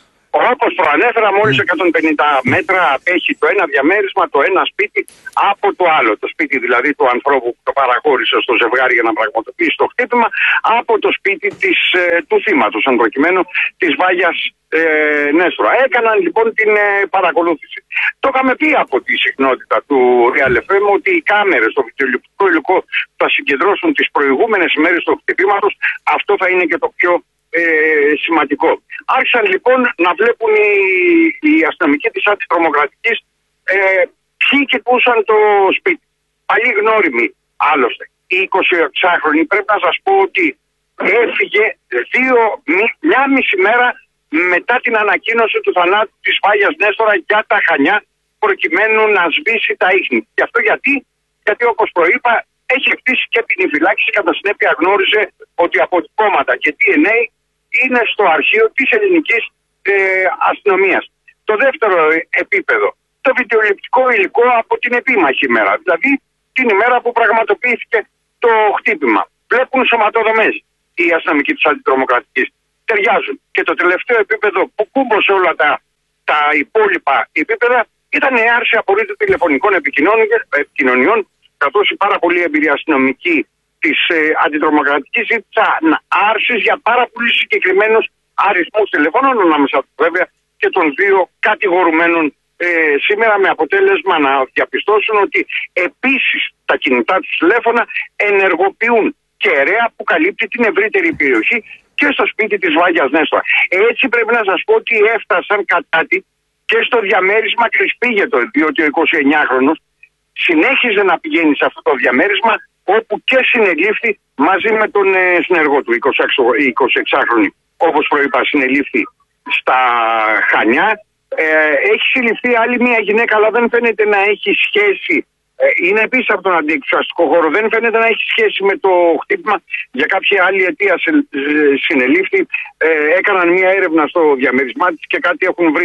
Όπως προανέφερα, μόλις εκατόν πενήντα μέτρα απέχει το ένα διαμέρισμα, το ένα σπίτι από το άλλο. Το σπίτι δηλαδή του ανθρώπου που το παραχώρησε στο ζευγάρι για να πραγματοποιήσει το χτύπημα, από το σπίτι της, ε, του θύματος, αν προκειμένου, της Βάγιας ε, Νέστορα. Έκαναν λοιπόν την ε, παρακολούθηση. Το είχαμε πει από τη συχνότητα του Real εφ εμ ότι οι κάμερες στο βιντεοληπτικό υλικό θα συγκεντρώσουν τις προηγούμενες μέρες του χτυπήματος. Αυτό θα είναι και το πιο Ε, σημαντικό. Άρχισαν λοιπόν να βλέπουν οι, οι αστυνομικοί της αντιτρομοκρατικής ε, ποιοι κοιτούσαν το σπίτι. Παλιοί γνώριμοι άλλωστε. Η εικοσιεξάχρονη πρέπει να σας πω ότι έφυγε δύο, μια μισή μέρα μετά την ανακοίνωση του θανάτου της Βάγιας Νέστορα για τα Χανιά, προκειμένου να σβήσει τα ίχνη. Και αυτό γιατί, γιατί όπως προείπα έχει χτίσει και την φυλάκιση, κατά συνέπεια γνώριζε ότι αποτυπώματα και ντι εν έι είναι στο αρχείο της ελληνικής ε, αστυνομίας. Το δεύτερο επίπεδο, το βιντεοληπτικό υλικό από την επίμαχη ημέρα, δηλαδή την ημέρα που πραγματοποιήθηκε το χτύπημα. Βλέπουν σωματοδομές οι αστυνομικοί της αντιτρομοκρατικής. Ταιριάζουν. Και το τελευταίο επίπεδο που κούμπωσε όλα τα, τα υπόλοιπα επίπεδα ήταν η άρση απορρίτου τηλεφωνικών επικοινωνιών, καθώς οι πάρα πολλοί εμπειροί αστυνομικοί της ε, αντιτρομοκρατικής ζήτησαν άρσεις για πάρα πολύ συγκεκριμένους αριθμούς τηλεφώνων, ανάμεσα βέβαια και των δύο κατηγορουμένων ε, σήμερα, με αποτέλεσμα να διαπιστώσουν ότι επίσης τα κινητά τους τηλέφωνα ενεργοποιούν κεραία που καλύπτει την ευρύτερη περιοχή και στο σπίτι της Βάγιας Νέστορα. Έτσι πρέπει να σας πω ότι έφτασαν κατά τη και στο διαμέρισμα Κρυσπίγετο, διότι ο εικοσιεννιάχρονος συνέχιζε να πηγαίνει σε αυτό το διαμέρισμα, όπου και συνελήφθη μαζί με τον ε, συνεργό του, εικοσιεξάχρονη. Όπως προείπα, συνελήφθη στα Χανιά. Ε, έχει συλληφθεί άλλη μια γυναίκα, αλλά δεν φαίνεται να έχει σχέση. Ε, είναι επίσης από τον αντιεξουσιαστικό χώρο. Δεν φαίνεται να έχει σχέση με το χτύπημα. Για κάποια άλλη αιτία σε, ε, συνελήφθη. Ε, έκαναν μια έρευνα στο διαμέρισμά της και κάτι έχουν βρει,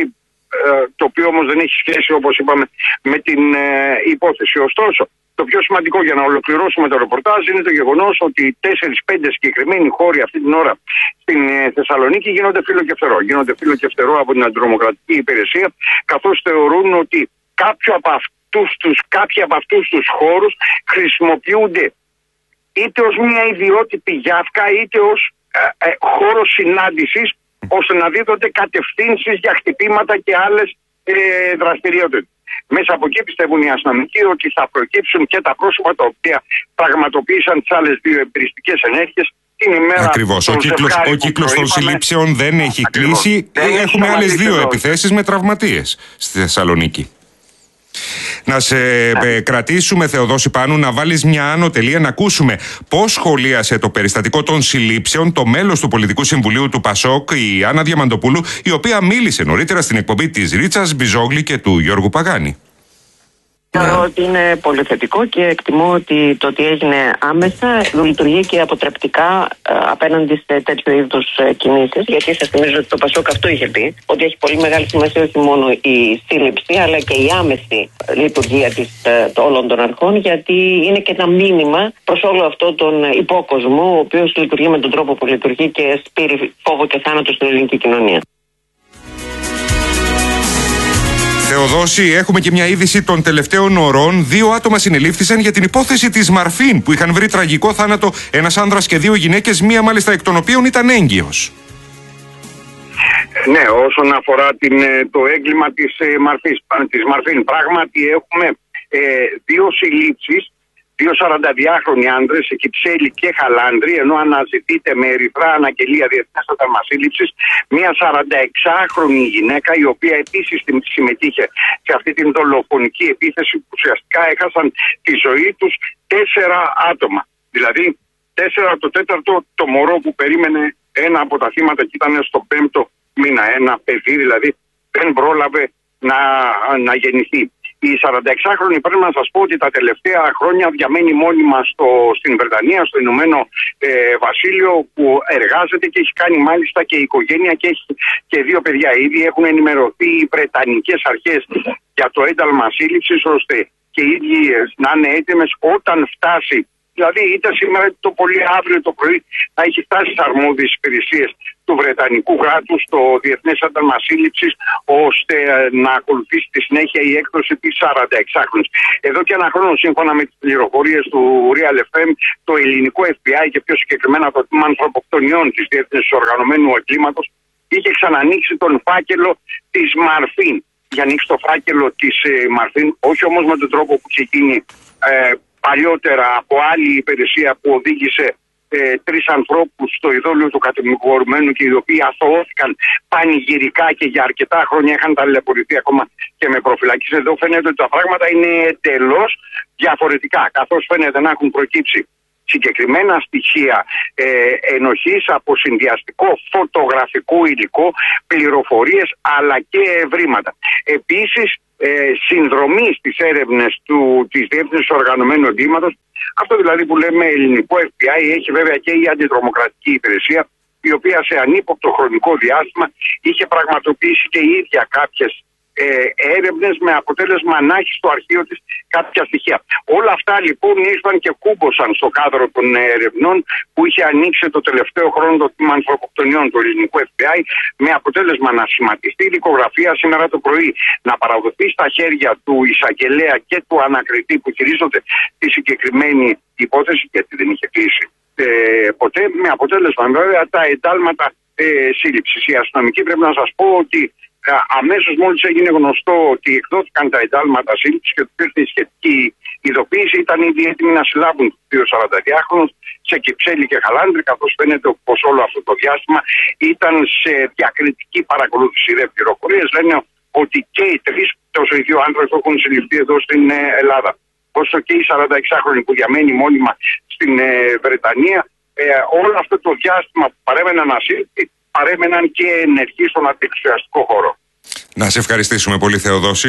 το οποίο όμως δεν έχει σχέση, όπως είπαμε, με την ε, υπόθεση. Ωστόσο, το πιο σημαντικό για να ολοκληρώσουμε το ρεπορτάζ είναι το γεγονός ότι τέσσερις πέντε συγκεκριμένοι χώροι αυτή την ώρα στην ε, Θεσσαλονίκη γίνονται φύλλο και φτερό. Γίνονται φύλλο και φτερό από την αντιτρομοκρατική υπηρεσία, καθώς θεωρούν ότι κάποιοι από αυτούς τους, κάποιοι από αυτούς τους χώρους χρησιμοποιούνται είτε ως μια ιδιότυπη γιάφκα, είτε ως ε, ε, χώρο συνάντησης, ώστε να δίδονται κατευθύνσεις για χτυπήματα και άλλες ε, δραστηριότητες. Μέσα από εκεί πιστεύουν οι αστυνομικοί ότι θα προκύψουν και τα πρόσωπα τα οποία πραγματοποίησαν τις άλλες δύο εμπειριστικές ενέργειες την ημέρα. Ακριβώς. Ο κύκλος, ο κύκλος των συλλήψεων δεν έχει Ακριβώς. κλείσει. Δεν Έχουμε άλλες δύο εδώ. επιθέσεις με τραυματίες στη Θεσσαλονίκη. Να σε ναι. κρατήσουμε, Θεοδόση, πάνω, να βάλεις μια άνω τελεία, να ακούσουμε πώς σχολίασε το περιστατικό των συλλήψεων το μέλος του Πολιτικού Συμβουλίου του Πασόκ, η Άννα Διαμαντοπούλου, η οποία μίλησε νωρίτερα στην εκπομπή της Ρίτσας Μπιζόγλη και του Γιώργου Παγάνη. Θεωρώ ότι είναι πολύ θετικό και εκτιμώ ότι το ότι έγινε άμεσα λειτουργεί και αποτρεπτικά ε, απέναντι σε τέτοιου είδους ε, κινήσεις. Γιατί σας θυμίζω ότι το Πασόκ αυτό είχε πει, ότι έχει πολύ μεγάλη σημασία όχι μόνο η σύλληψη, αλλά και η άμεση λειτουργία της, ε, όλων των αρχών, γιατί είναι και ένα μήνυμα προς όλο αυτό τον υπόκοσμο, ο οποίος λειτουργεί με τον τρόπο που λειτουργεί και σπείρει φόβο και θάνατο στην ελληνική κοινωνία. Θεοδόση, έχουμε και μια είδηση των τελευταίων ωρών. Δύο άτομα συνελήφθησαν για την υπόθεση της Μαρφίν, που είχαν βρει τραγικό θάνατο ένας άνδρας και δύο γυναίκες, μία μάλιστα εκ των οποίων ήταν έγκυος. Ναι, όσον αφορά την, το έγκλημα της, Μαρφής, της Μαρφίν, πράγματι έχουμε ε, δύο συλλήψεις, δύο σαρανταδυάχρονοι άντρες, Κυψέλη και Χαλάνδρη, ενώ αναζητείται με ερυθρά αναγγελία διεθνές άτομα σύλληψης μια σαρανταεξάχρονη γυναίκα, η οποία επίσης συμμετείχε σε αυτή την δολοφονική επίθεση που ουσιαστικά έχασαν τη ζωή τους τέσσερα άτομα. Δηλαδή, τέσσερα το τέταρτο το μωρό που περίμενε ένα από τα θύματα και ήταν στο πέμπτο μήνα. Ένα παιδί δηλαδή δεν πρόλαβε να, να γεννηθεί. Η σαρανταεξάχρονη πρέπει να σας πω ότι τα τελευταία χρόνια διαμένει μόνιμα στο, στην Βρετανία, στο Ηνωμένο ε, Βασίλειο, που εργάζεται και έχει κάνει μάλιστα και οικογένεια και έχει και δύο παιδιά. Ήδη έχουν ενημερωθεί οι Βρετανικές αρχές για το ένταλμα σύλληψης, ώστε και οι ίδιοι να είναι έτοιμες όταν φτάσει. Δηλαδή, είτε σήμερα είτε το πολύ αύριο το πρωί θα έχει φτάσει στις αρμόδιες υπηρεσίες του Βρετανικού κράτους στο Διεθνές Ένταλμα Σύλληψης, ώστε να ακολουθήσει τη συνέχεια η έκδοση της σαρανταεξάχρονης. Εδώ και ένα χρόνο, σύμφωνα με τις πληροφορίες του Real εφ εμ, το ελληνικό εφ μπι άι και πιο συγκεκριμένα το τμήμα ανθρωποκτονιών της Διεύθυνσης Οργανωμένου Εγκλήματος είχε ξανανοίξει τον φάκελο της Μαρφίν. Για ανοίξει το φάκελο της ε, Μαρφίν, όχι όμως με τον τρόπο που είχε γίνει ε, παλιότερα από άλλη υπηρεσία που οδήγησε ε, τρεις ανθρώπους στο ειδόλιο του κατηγορουμένου και οι οποίοι αθωώθηκαν πανηγυρικά και για αρκετά χρόνια είχαν ταλαιπωρηθεί ακόμα και με προφυλακής. Εδώ φαίνεται ότι τα πράγματα είναι εντελώς διαφορετικά, καθώς φαίνεται να έχουν προκύψει συγκεκριμένα στοιχεία ε, ενοχής από συνδυαστικό φωτογραφικό υλικό, πληροφορίες αλλά και ευρήματα. Επίσης, ε, συνδρομή στις έρευνες του, της Διεύθυνσης Οργανωμένου Εγκλήματος, αυτό δηλαδή που λέμε ελληνικό εφ μπι άι, έχει βέβαια και η αντιτρομοκρατική υπηρεσία, η οποία σε ανύποπτο χρονικό διάστημα είχε πραγματοποιήσει και η ίδια κάποιες ε, έρευνες με αποτέλεσμα να έχει στο αρχείο της κάποια στοιχεία. Όλα αυτά λοιπόν ήρθαν και κούμποσαν στο κάδρο των ερευνών που είχε ανοίξει το τελευταίο χρόνο το τμήμα ανθρωποκτονιών του ελληνικού εφ μπι άι, με αποτέλεσμα να σχηματιστεί η δικογραφία σήμερα το πρωί, να παραδοθεί στα χέρια του εισαγγελέα και του ανακριτή που χειρίζονται τη συγκεκριμένη υπόθεση, γιατί δεν είχε κλείσει ε, ποτέ, με αποτέλεσμα βέβαια τα εντάλματα ε, σύλληψης. Οι αστυνομικοί πρέπει να σας πω ότι αμέσως μόλις έγινε γνωστό ότι εκδόθηκαν τα εντάλματα σύλληψης και του ήρθε η σχετική ειδοποίηση, ήταν ήδη έτοιμοι να συλλάβουν τους δύο σαρανταδυάχρονους σε Κυψέλη και Χαλάνδρη, καθώς φαίνεται πως όλο αυτό το διάστημα ήταν σε διακριτική παρακολούθηση. Οι πληροφορίες λένε ότι και οι τρεις, τόσο οι δύο άντρες που έχουν συλληφθεί εδώ στην Ελλάδα, όσο και η σαρανταεξάχρονη που διαμένει μόνιμα στην Βρετανία, όλο αυτό το διάστημα που παρέμεναν ασύλληπτοι, παρέμεναν και ενεργοί στον αντιεξουσιαστικό χώρο. Να σε ευχαριστήσουμε πολύ, Θεοδόση.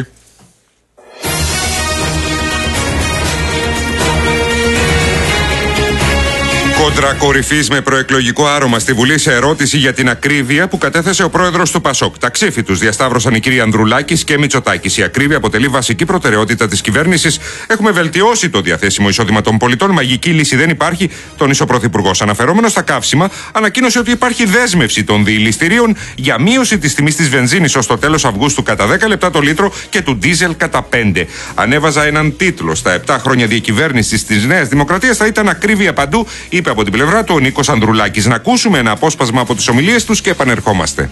Κόντρα κορυφής με προεκλογικό άρωμα στη Βουλή σε ερώτηση για την ακρίβεια που κατέθεσε ο πρόεδρος του Πασόκ. Τα ξύφη τους διασταύρωσαν οι κύριοι Ανδρουλάκης και Μητσοτάκης. Η ακρίβεια αποτελεί βασική προτεραιότητα της κυβέρνησης. Έχουμε βελτιώσει το διαθέσιμο εισόδημα των πολιτών. Μαγική λύση δεν υπάρχει, τόνισε ο Πρωθυπουργός. Αναφερόμενος στα καύσιμα, ανακοίνωσε ότι υπάρχει δέσμευση των διηληστηρίων για μείωση της τιμής της βενζίνης ως το τέλος Αυγούστου κατά δέκα λεπτά το λίτρο και του ντίζελ κατά πέντε. Ανέβαζα έναν τίτλο. Στα επτά χρόνια διακυβέρνησης της Νέας Δημοκρατίας θα ήταν ακρίβεια παντού, είπε από την πλευρά του ο Νίκος Ανδρουλάκης. Να ακούσουμε ένα απόσπασμα από τις ομιλίες τους και επανερχόμαστε.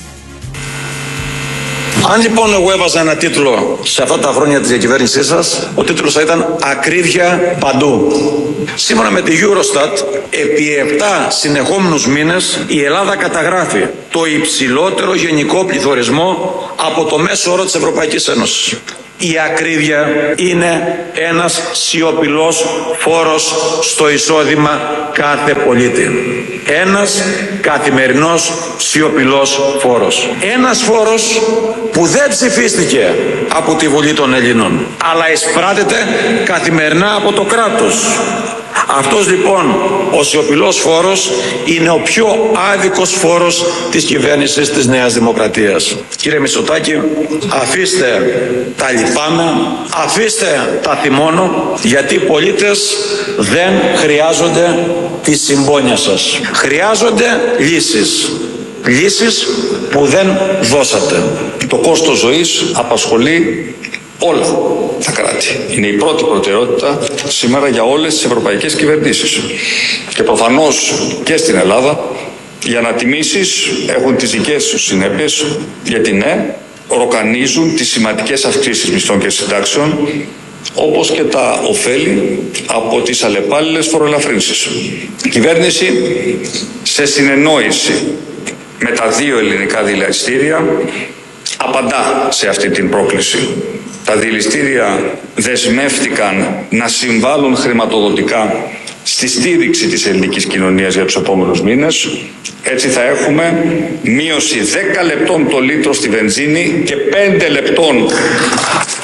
Αν λοιπόν εγώ έβαζα ένα τίτλο σε αυτά τα χρόνια της διακυβέρνησής σας, ο τίτλος θα ήταν «Ακρίβεια παντού». Σύμφωνα με τη Eurostat, επί επτά συνεχόμενους μήνες η Ελλάδα καταγράφει το υψηλότερο γενικό πληθωρισμό από το μέσο όρο της Ευρωπαϊκής Ένωσης. Η ακρίβεια είναι ένας σιωπηλός φόρος στο εισόδημα κάθε πολίτη. Ένας καθημερινός σιωπηλός φόρος. Ένας φόρος που δεν ψηφίστηκε από τη Βουλή των Ελλήνων, αλλά εισπράτεται καθημερινά από το κράτος. Αυτός λοιπόν ο σιωπηλός φόρος είναι ο πιο άδικος φόρος της κυβέρνησης της Νέας Δημοκρατίας. Κύριε Μητσοτάκη, αφήστε τα λυπάμαι, αφήστε τα θυμώνω, γιατί οι πολίτες δεν χρειάζονται τη συμπόνια σας. Χρειάζονται λύσεις. Λύσεις που δεν δώσατε. Το κόστος ζωής απασχολεί όλα τα κράτη. Είναι η πρώτη προτεραιότητα σήμερα για όλες τις ευρωπαϊκές κυβερνήσεις. Και προφανώς και στην Ελλάδα οι ανατιμήσεις έχουν τις δικές τους συνέπειες, γιατί ναι, ροκανίζουν τις σημαντικές αυξήσεις μισθών και συντάξεων, όπως και τα ωφέλη από τις αλλεπάλληλες φοροελαφρύνσεις. Η κυβέρνηση, σε συνεννόηση με τα δύο ελληνικά δηληστήρια, απαντά σε αυτή την πρόκληση. Τα δηληστήρια δεσμεύτηκαν να συμβάλλουν χρηματοδοτικά στη στήριξη της ελληνικής κοινωνίας για τους επόμενους μήνες. Έτσι θα έχουμε μείωση δέκα λεπτών το λίτρο στη βενζίνη και πέντε λεπτών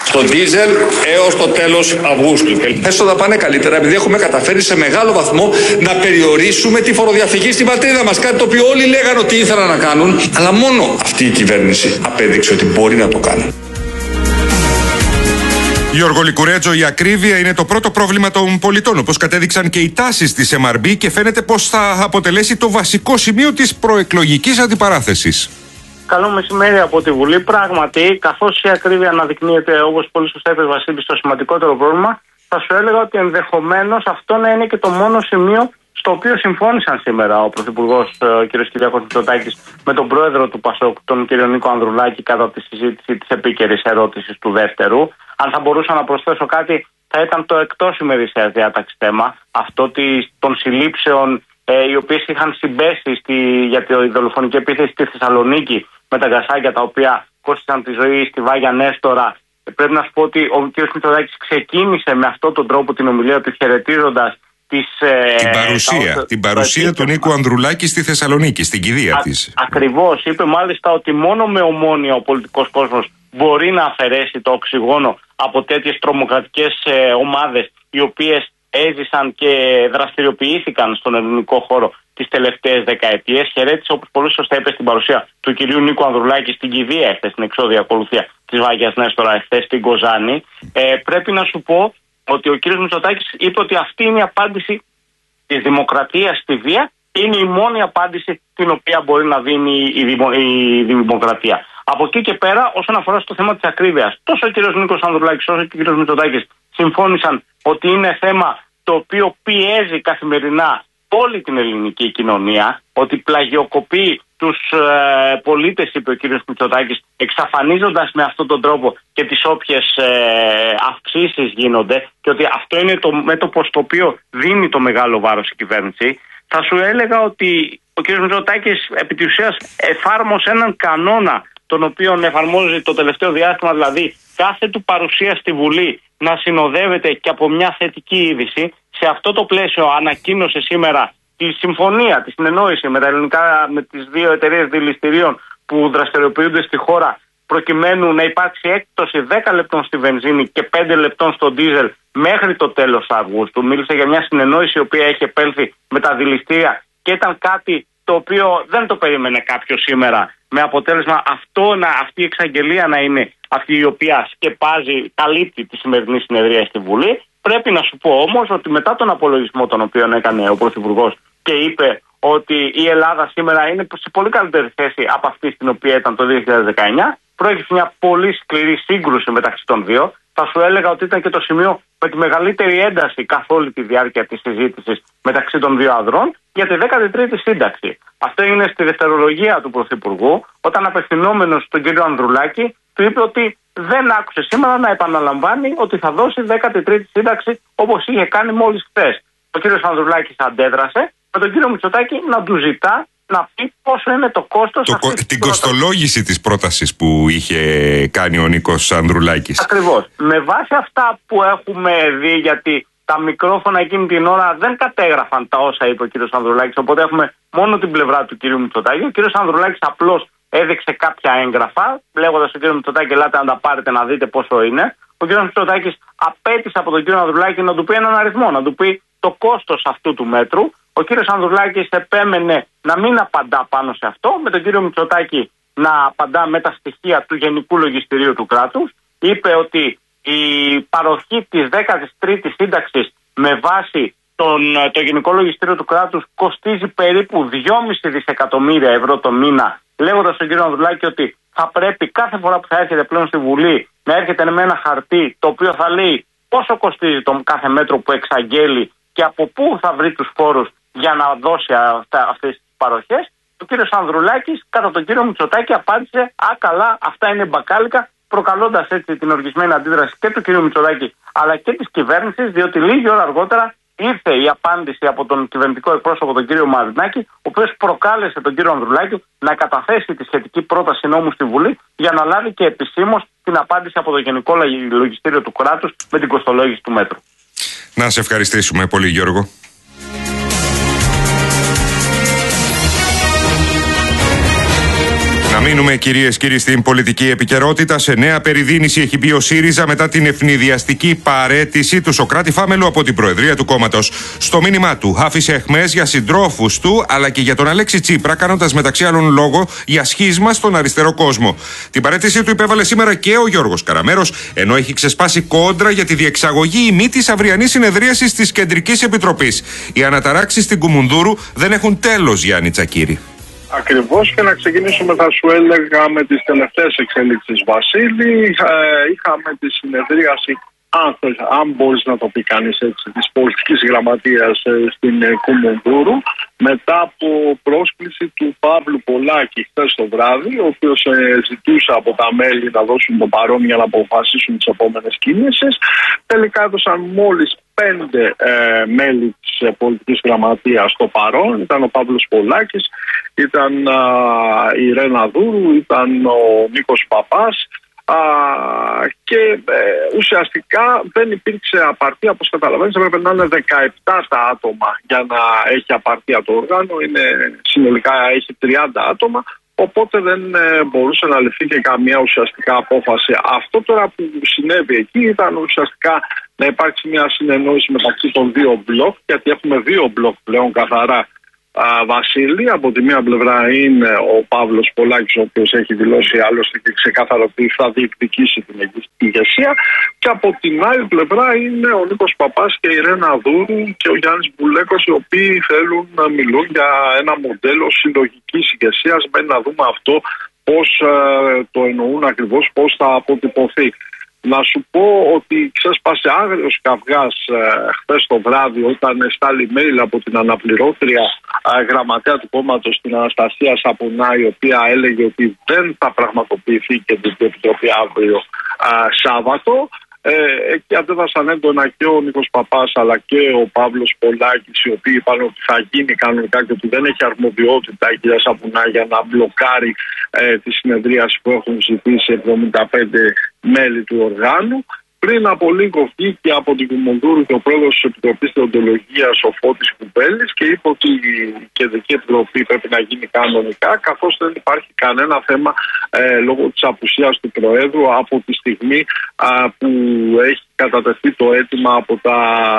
στο ντίζελ έως το τέλος Αυγούστου. Και έστω θα πάνε καλύτερα επειδή έχουμε καταφέρει σε μεγάλο βαθμό να περιορίσουμε τη φοροδιαφυγή στην πατρίδα μας. Κάτι το οποίο όλοι λέγανε ότι ήθελαν να κάνουν, αλλά μόνο αυτή η κυβέρνηση απέδειξε ότι μπορεί να το κάνει. Γιώργο Λικουρέτζο, η ακρίβεια είναι το πρώτο πρόβλημα των πολιτών, όπως κατέδειξαν και οι τάσεις της εμ αρ μπι, και φαίνεται πως θα αποτελέσει το βασικό σημείο της προεκλογικής αντιπαράθεσης. Καλό μεσημέρι από τη Βουλή. Πράγματι, καθώς η ακρίβεια αναδεικνύεται, όπως πολύ σωστά είπε Βασίλη, στο σημαντικότερο πρόβλημα, θα σου έλεγα ότι ενδεχομένως αυτό να είναι και το μόνο σημείο στο οποίο συμφώνησαν σήμερα ο Πρωθυπουργός κ. Κυριάκος Μητσοτάκης με τον πρόεδρο του ΠΑΣΟΚ, τον κ. Νίκο Ανδρουλάκη, κατά τη συζήτηση της επίκαιρης ερώτησης του δεύτερου. Αν θα μπορούσα να προσθέσω κάτι, θα ήταν το εκτός ημερήσιας διάταξης θέμα, αυτό των συλλήψεων ε, οι οποίες είχαν συμπέσει στη, για τη δολοφονική επίθεση στη Θεσσαλονίκη με τα γκασάκια τα οποία κόστησαν τη ζωή στη Βάγια Νέστορα. Πρέπει να σου πω ότι ο κ. Μητσοτάκης ξεκίνησε με αυτόν τον τρόπο την ομιλία του, χαιρετίζοντας Της, την παρουσία, τα, την παρουσία του Νίκου Ανδρουλάκη στη Θεσσαλονίκη, στην κηδεία της. Ακριβώς. Είπε μάλιστα ότι μόνο με ομόνοια ο πολιτικός κόσμος μπορεί να αφαιρέσει το οξυγόνο από τέτοιες τρομοκρατικές ε, ομάδες οι οποίες έζησαν και δραστηριοποιήθηκαν στον ελληνικό χώρο τις τελευταίες δεκαετίες. Χαιρέτησε, όπως πολύ σωστά είπε, στην παρουσία του κυρίου Νίκου Ανδρουλάκη στην κηδεία εχθές, στην εξώδια ακολουθία της Βάγιας Νέστορα εχθές στην Κοζάνη. Ε, πρέπει να σου πω ότι ο κύριος Μητσοτάκης είπε ότι αυτή είναι η απάντηση της δημοκρατίας στη βία, είναι η μόνη απάντηση την οποία μπορεί να δίνει η, δημο, η δημοκρατία. Από εκεί και πέρα, όσον αφορά στο θέμα της ακρίβειας, τόσο ο κύριος Νίκος Ανδρουλάκης όσο και ο κύριος Μητσοτάκης συμφώνησαν ότι είναι θέμα το οποίο πιέζει καθημερινά όλη την ελληνική κοινωνία, ότι πλαγιοκοπεί τους ε, πολίτες, είπε ο κύριος Μητσοτάκης, εξαφανίζοντας με αυτόν τον τρόπο και τις όποιες ε, αυξήσεις γίνονται, και ότι αυτό είναι το μέτωπο στο οποίο δίνει το μεγάλο βάρος η κυβέρνηση. Θα σου έλεγα ότι ο κύριος Μητσοτάκης επί της ουσίας εφάρμοσε έναν κανόνα τον οποίο εφαρμόζει το τελευταίο διάστημα, δηλαδή κάθε του παρουσία στη Βουλή να συνοδεύεται και από μια θετική είδηση. Σε αυτό το πλαίσιο ανακοίνωσε σήμερα τη συμφωνία, τη συνεννόηση με, τα ελληνικά, με τις δύο εταιρείες δηληστηρίων που δραστηριοποιούνται στη χώρα, προκειμένου να υπάρξει έκπτωση δέκα λεπτών στη βενζίνη και πέντε λεπτών στο ντίζελ μέχρι το τέλος Αυγούστου. Μίλησε για μια συνεννόηση η οποία έχει επέλθει με τα δηληστήρια και ήταν κάτι το οποίο δεν το περίμενε κάποιο σήμερα, με αποτέλεσμα αυτό να, αυτή η εξαγγελία να είναι αυτή η οποία σκεπάζει, καλύπτει τη σημερινή συνεδρία στη Βουλή. Πρέπει να σου πω όμως ότι μετά τον απολογισμό τον οποίο έκανε ο Πρωθυπουργός και είπε ότι η Ελλάδα σήμερα είναι σε πολύ καλύτερη θέση από αυτή στην οποία ήταν το δύο χιλιάδες δεκαεννιά, προέκυψε μια πολύ σκληρή σύγκρουση μεταξύ των δύο. Θα σου έλεγα ότι ήταν και το σημείο με τη μεγαλύτερη ένταση καθ' όλη τη διάρκεια της συζήτησης μεταξύ των δύο ανδρών για τη δέκατη τρίτη σύνταξη. Αυτό είναι στη δευτερολογία του Πρωθυπουργού, όταν απευθυνόμενος στον κύριο Ανδρουλάκη του είπε ότι δεν άκουσε σήμερα να επαναλαμβάνει ότι θα δώσει δέκατη τρίτη σύνταξη όπως είχε κάνει μόλις χθες. Ο κύριος Ανδρουλάκης αντέδρασε με τον κύριο Μητσοτάκη να του ζητά να πει πόσο είναι το κόστος το, αυτής την κοστολόγηση της πρότασης που είχε κάνει ο Νίκος Ανδρουλάκης. Ακριβώς. Με βάση αυτά που έχουμε δει, γιατί τα μικρόφωνα εκείνη την ώρα δεν κατέγραφαν τα όσα είπε ο κύριος Ανδρουλάκης, οπότε έχουμε μόνο την πλευρά του κύριου Μητσοτάκη. Ο κύριος Ανδρουλάκης απλώς έδειξε κάποια έγγραφα, λέγοντας στον κύριο Μητσοτάκη, ελάτε να τα πάρετε να δείτε πόσο είναι. Ο κύριος Μητσοτάκης απέτησε από τον κύριο Ανδρουλάκη να του πει έναν αριθμό, να του πει το κόστος αυτού του μέτρου. Ο κύριος Ανδρουλάκης επέμενε να μην απαντά πάνω σε αυτό, με τον κύριο Μητσοτάκη να απαντά με τα στοιχεία του Γενικού Λογιστηρίου του κράτους. Είπε ότι η παροχή της δέκατης τρίτης σύνταξης με βάση τον, το Γενικό Λογιστήριο του κράτους κοστίζει περίπου δυόμισι δισεκατομμύρια ευρώ το μήνα, λέγοντας στον κύριο Ανδρουλάκη ότι θα πρέπει κάθε φορά που θα έρχεται πλέον στη Βουλή να έρχεται με ένα χαρτί το οποίο θα λέει πόσο κοστίζει το κάθε μέτρο που εξαγγέλει και από πού θα βρει τους φόρους για να δώσει αυτά, αυτές τις παροχές. Ο κύριος Ανδρουλάκης κατά τον κύριο Μητσοτάκη απάντησε «Α, καλά, αυτά είναι μπακάλικα», προκαλώντας έτσι την οργισμένη αντίδραση και του κύριου Μητσοτάκη αλλά και της κυβέρνησης, διότι λίγη ώρα αργότερα ήρθε η απάντηση από τον κυβερνητικό εκπρόσωπο, τον κύριο Μαρινάκη, ο οποίος προκάλεσε τον κύριο Ανδρουλάκη να καταθέσει τη σχετική πρόταση νόμου στη Βουλή για να λάβει και επισήμως την απάντηση από το Γενικό Λογιστήριο του κράτους με την κοστολόγηση του μέτρου. Να σε ευχαριστήσουμε πολύ, Γιώργο. Να Να μείνουμε, κυρίες και κύριοι, στην πολιτική επικαιρότητα. Σε νέα περιδίνηση έχει μπει ο ΣΥΡΙΖΑ μετά την ευνηδιαστική παραίτηση του Σωκράτη Φάμελου από την Προεδρία του κόμματος. Στο μήνυμά του άφησε αιχμές για συντρόφους του αλλά και για τον Αλέξη Τσίπρα, κάνοντας μεταξύ άλλων λόγο για σχίσμα στον αριστερό κόσμο. Την παραίτησή του υπέβαλε σήμερα και ο Γιώργος Καραμέρος, ενώ έχει ξεσπάσει κόντρα για τη διεξαγωγή ή μη της αυριανής συνεδρίασης της Κεντρικής Επιτροπής. Οι αναταράξεις στην Κουμουνδούρου δεν έχουν τέλος, Γιάννη Τσακίρη. Ακριβώς, και να ξεκινήσουμε, θα σου έλεγα, με τις τελευταίες εξελίξεις, Βασίλη. Ε, είχαμε τη συνεδρίαση, αν, αν μπορείς να το πει κανείς έτσι, της πολιτικής γραμματείας ε, στην ε, Κουμουνδούρου, μετά από πρόσκληση του Παύλου Πολάκη χθες το βράδυ, ο οποίος ε, ζητούσε από τα μέλη να δώσουν το παρόν για να αποφασίσουν τις επόμενες κινήσεις. Τελικά έδωσαν μόλις πέντε ε, μέλη της ε, πολιτικής γραμματείας στο παρόν. Ήταν ο Παύλος Πολάκης, ήταν α, η Ρένα Δούρου, ήταν ο Νίκος Παπάς, α, και ε, ουσιαστικά δεν υπήρξε απαρτία. Όπως καταλαβαίνεις, έπρεπε να είναι δεκαεπτά τα άτομα για να έχει απαρτία το όργανο. Είναι, συνολικά έχει τριάντα άτομα, οπότε δεν ε, μπορούσε να ληφθεί και καμία ουσιαστικά απόφαση. Αυτό τώρα που συνέβη εκεί ήταν ουσιαστικά να υπάρξει μια συνεννόηση μεταξύ των δύο μπλοκ, γιατί έχουμε δύο μπλοκ πλέον καθαρά, α, Βασίλη. Από τη μία πλευρά είναι ο Παύλος Πολάκης, ο οποίος έχει δηλώσει άλλωστε και ξεκάθαρα ότι θα διεκδικήσει την ηγεσία, και από την άλλη πλευρά είναι ο Νίκος Παπάς και η Ρένα Δούρου και ο Γιάννης Μπουλέκος, οι οποίοι θέλουν να μιλούν για ένα μοντέλο συλλογικής ηγεσίας. Μένει να δούμε αυτό πώς ε, το εννοούν ακριβώς, πώς θα αποτυπωθεί. Να σου πω ότι ξέσπασε άγριος καυγάς ε, χθες το βράδυ, όταν στάλει mail από την αναπληρώτρια ε, γραμματέα του κόμματος, την Αναστασία Σαπουνά, η οποία έλεγε ότι δεν θα πραγματοποιηθεί και την Επιτροπή αύριο ε, Σάββατο. Ε, εκεί αντέδρασαν έντονα και ο Νίκος Παπάς αλλά και ο Παύλος Πολάκης, οι οποίοι είπαν ότι θα γίνει κανονικά και ότι δεν έχει αρμοδιότητα η κυρία Σαπουνά για να μπλοκάρει ε, τη συνεδρίαση που έχουν ζητήσει εβδομήντα πέντε μέλη του οργάνου. Πριν από λίγο βγήκε από την Κουμουνδούρου και ο πρόεδρος της Επιτροπής Δεοντολογίας, ο Φώτης Κουμπέλης, και είπε ότι η Κεντρική Επιτροπή πρέπει να γίνει κανονικά, καθώς δεν υπάρχει κανένα θέμα ε, λόγω της απουσίας του Προέδρου από τη στιγμή α, που έχει κατατεθεί το αίτημα από τα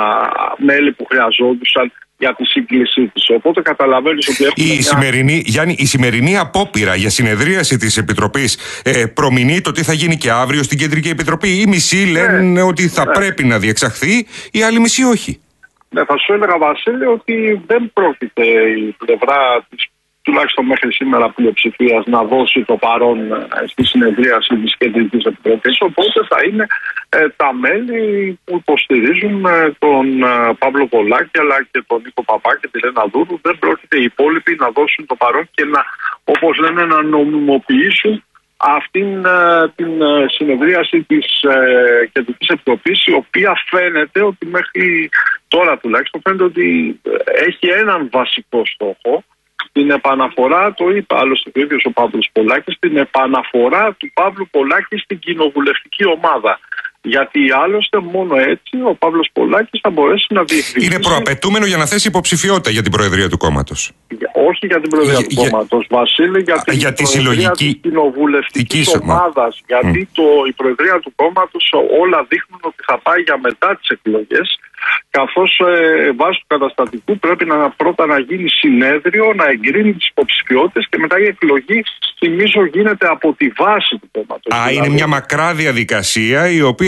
μέλη που χρειαζόντουσαν για τη σύγκλησή της. Οπότε καταλαβαίνεις ότι έχουμε η μια... σημερινή, Γιάννη, η σημερινή απόπειρα για συνεδρίαση της Επιτροπής ε, προμηνεί το τι θα γίνει και αύριο στην Κεντρική Επιτροπή. Οι μισοί λένε ναι, ότι θα ναι. πρέπει να διεξαχθεί, οι άλλοι μισοί όχι. Ναι, θα σου έλεγα, Βασίλη, ότι δεν πρόκειται η πλευρά της, τουλάχιστον μέχρι σήμερα, πλειοψηφίας να δώσει το παρόν στη συνεδρίαση της Κεντρικής Επιτροπής. Οπότε θα είναι ε, τα μέλη που υποστηρίζουν ε, τον ε, Παύλο Πολάκη αλλά και τον Νίκο Παπά και τη Ρένα Δούρου. Δεν πρόκειται οι υπόλοιποι να δώσουν το παρόν και να, όπως λένε, να νομιμοποιήσουν αυτήν ε, την ε, συνεδρίαση της ε, Κεντρικής Επιτροπής, η οποία φαίνεται ότι μέχρι τώρα τουλάχιστον φαίνεται ότι έχει έναν βασικό στόχο. Την επαναφορά, το είπε άλλωστε ο ίδιος ο Παύλος Πολάκης, την επαναφορά του Παύλου Πολάκη στην κοινοβουλευτική ομάδα. Γιατί άλλωστε μόνο έτσι ο Παύλος Πολάκης θα μπορέσει να διεκδικήσει. Είναι προαπαιτούμενο για να θέσει υποψηφιότητα για την Προεδρία του κόμματος. Όχι για την Προεδρία για, του για... κόμματος, Βασίλη, για την για τη Προεδρία της κοινοβουλευτικής ομάδας. Mm. Γιατί το, η Προεδρία του κόμματος όλα δείχνουν ότι θα πάει για μετά τις εκλογές, καθώς ε, βάσει του καταστατικού πρέπει να, πρώτα να γίνει συνέδριο, να εγκρίνει τις υποψηφιότητες και μετά η εκλογή, θυμίζω, γίνεται από τη βάση του κόμματος. Α, δηλαδή... είναι μια μακρά διαδικασία η οποία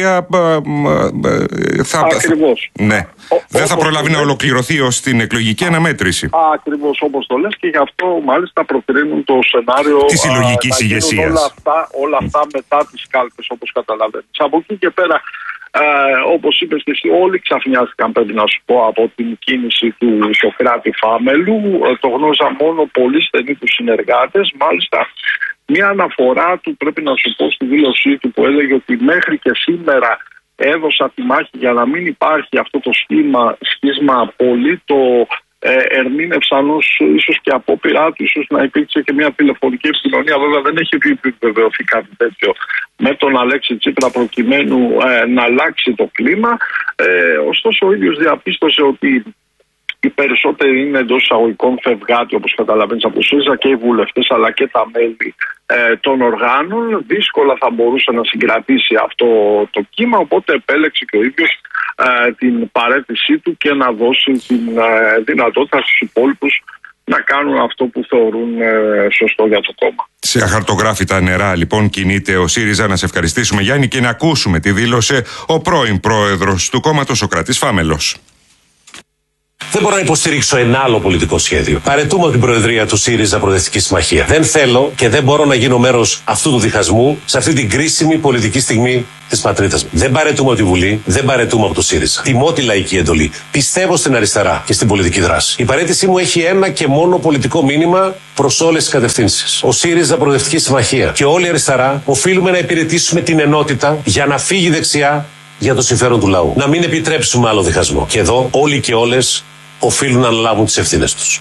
θα... Ακριβώς. Ναι. Ο, δεν θα προλάβει να ολοκληρωθεί ως την εκλογική αναμέτρηση. Ακριβώς όπως το λες, και γι' αυτό μάλιστα προτείνουν το σενάριο της συλλογικής ηγεσίας. Όλα αυτά, όλα αυτά μετά τις κάλπες, όπως καταλαβαίνεις. Από εκεί και πέρα, Ε, όπως είπες και εσύ, όλοι ξαφνιάστηκαν, πρέπει να σου πω, από την κίνηση του Σωκράτη Φάμελου. Ε, το γνώριζα μόνο πολύ στενοί τους συνεργάτες. Μάλιστα, μια αναφορά του, πρέπει να σου πω, στη δήλωσή του, που έλεγε ότι μέχρι και σήμερα έδωσα τη μάχη για να μην υπάρχει αυτό το σχήμα, σχίσμα. Πολύ το ε, ερμήνευσαν ως ίσως και απόπειρά του, ίσως να υπήρξε και μια τηλεφωνική επικοινωνία. Βέβαια δεν έχει επιβεβαιωθεί κάτι τέτοιο με τον Αλέξη Τσίπρα προκειμένου ε, να αλλάξει το κλίμα. Ε, ωστόσο ο ίδιος διαπίστωσε ότι Οι περισσότεροι είναι εντός εισαγωγικών φευγάτη, όπως καταλαβαίνεις, από ΣΥΡΙΖΑ, και οι βουλευτές αλλά και τα μέλη ε, των οργάνων. Δύσκολα θα μπορούσε να συγκρατήσει αυτό το κύμα, οπότε επέλεξε και ο ίδιος ε, την παραίτησή του και να δώσει την ε, δυνατότητα στους υπόλοιπους να κάνουν αυτό που θεωρούν ε, σωστό για το κόμμα. Σε αχαρτογράφητα νερά λοιπόν κινείται ο ΣΥΡΙΖΑ. Να σε ευχαριστήσουμε, Γιάννη, και να ακούσουμε τι δήλωσε ο πρώην πρόεδρος του κόμματος, ο Σωκράτης Φάμελος. Δεν μπορώ να υποστηρίξω ένα άλλο πολιτικό σχέδιο. Παραιτούμε από την Προεδρία του ΣΥΡΙΖΑ Προοδευτική Συμμαχία. Δεν θέλω και δεν μπορώ να γίνω μέρος αυτού του διχασμού σε αυτή την κρίσιμη πολιτική στιγμή της πατρίδας μου. Δεν παραιτούμε από τη Βουλή, δεν παραιτούμε από το ΣΥΡΙΖΑ. Τιμώ τη λαϊκή εντολή. Πιστεύω στην αριστερά και στην πολιτική δράση. Η παραίτησή μου έχει ένα και μόνο πολιτικό μήνυμα προς όλες τις κατευθύνσεις. Ο ΣΥΡΙΖΑ Προοδευτική Συμμαχία και όλη η αριστερά οφείλουμε να υπηρετήσουμε την ενότητα για να φύγει δεξιά για το συμφέρον του λαού. Να μην επιτρέψουμε άλλο διχασμό. Και εδώ όλοι και όλες οφείλουν να αναλάβουν τις ευθύνες τους.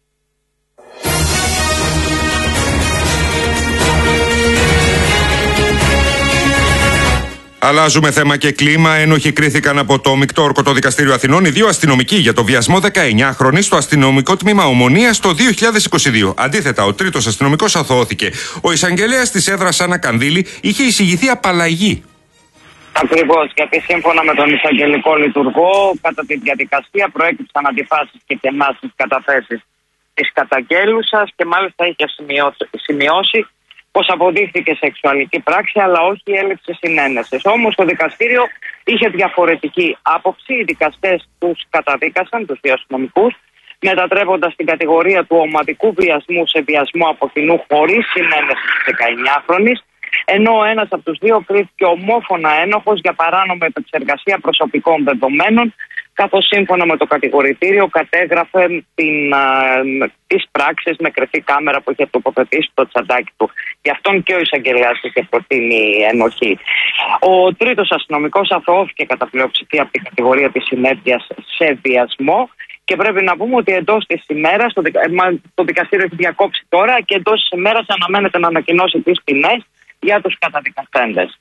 Αλλάζουμε θέμα και κλίμα. Ένοχοι κρίθηκαν από το Μεικτό Ορκωτό Δικαστήριο Αθηνών οι δύο αστυνομικοί για το βιασμό δεκαεννιάχρονης στο αστυνομικό τμήμα Ομονίας το δύο χιλιάδες είκοσι δύο. Αντίθετα, ο τρίτος αστυνομικός αθωώθηκε. Ο εισαγγελέας της έδρας Άννα Κανδύλη είχε εισηγηθεί απαλλαγή. Ακριβώς, γιατί σύμφωνα με τον εισαγγελικό λειτουργό, κατά τη διαδικασία προέκυψαν αντιφάσεις και κενά στις καταθέσεις της καταγγέλουσας και μάλιστα είχε σημειώσει πως αποδείχθηκε σεξουαλική πράξη, αλλά όχι έλλειψη συνένεσης. Όμως το δικαστήριο είχε διαφορετική άποψη. Οι δικαστές τους καταδίκασαν, τους δύο αστυνομικούς, μετατρέποντας την κατηγορία του ομαδικού βιασμού σε βιασμό από κοινού χωρίς συνένεση της δεκαεννιάχρονης. Ενώ ένας από τους δύο κρίθηκε ομόφωνα ένοχος για παράνομη επεξεργασία προσωπικών δεδομένων, καθώς σύμφωνα με το κατηγορητήριο κατέγραφε την, α, τις πράξεις με κρυφή κάμερα που είχε τοποθετήσει στο τσαντάκι του. Γι' αυτόν και ο εισαγγελέας είχε προτείνει ενοχή. Ο τρίτος αστυνομικός αθωώθηκε κατά πλειοψηφία από την κατηγορία της συνέπειας σε βιασμό. Και πρέπει να πούμε ότι εντός της ημέρας, το, δικα... το δικαστήριο έχει διακόψει τώρα και εντός της ημέρας αναμένεται να ανακοινώσει τις ποινές για τους καταδικαστέντες.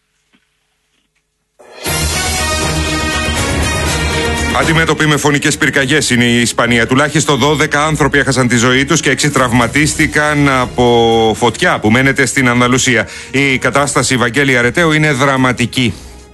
Αντιμέτωποι με φωνικές πυρκαγιές είναι η Ισπανία. Τουλάχιστον δώδεκα άνθρωποι έχασαν τη ζωή τους και έξι τραυματίστηκαν από φωτιά που μένεται στην Ανδαλουσία. Η κατάσταση, Βαγγέλη Αρετέου, είναι δραματική.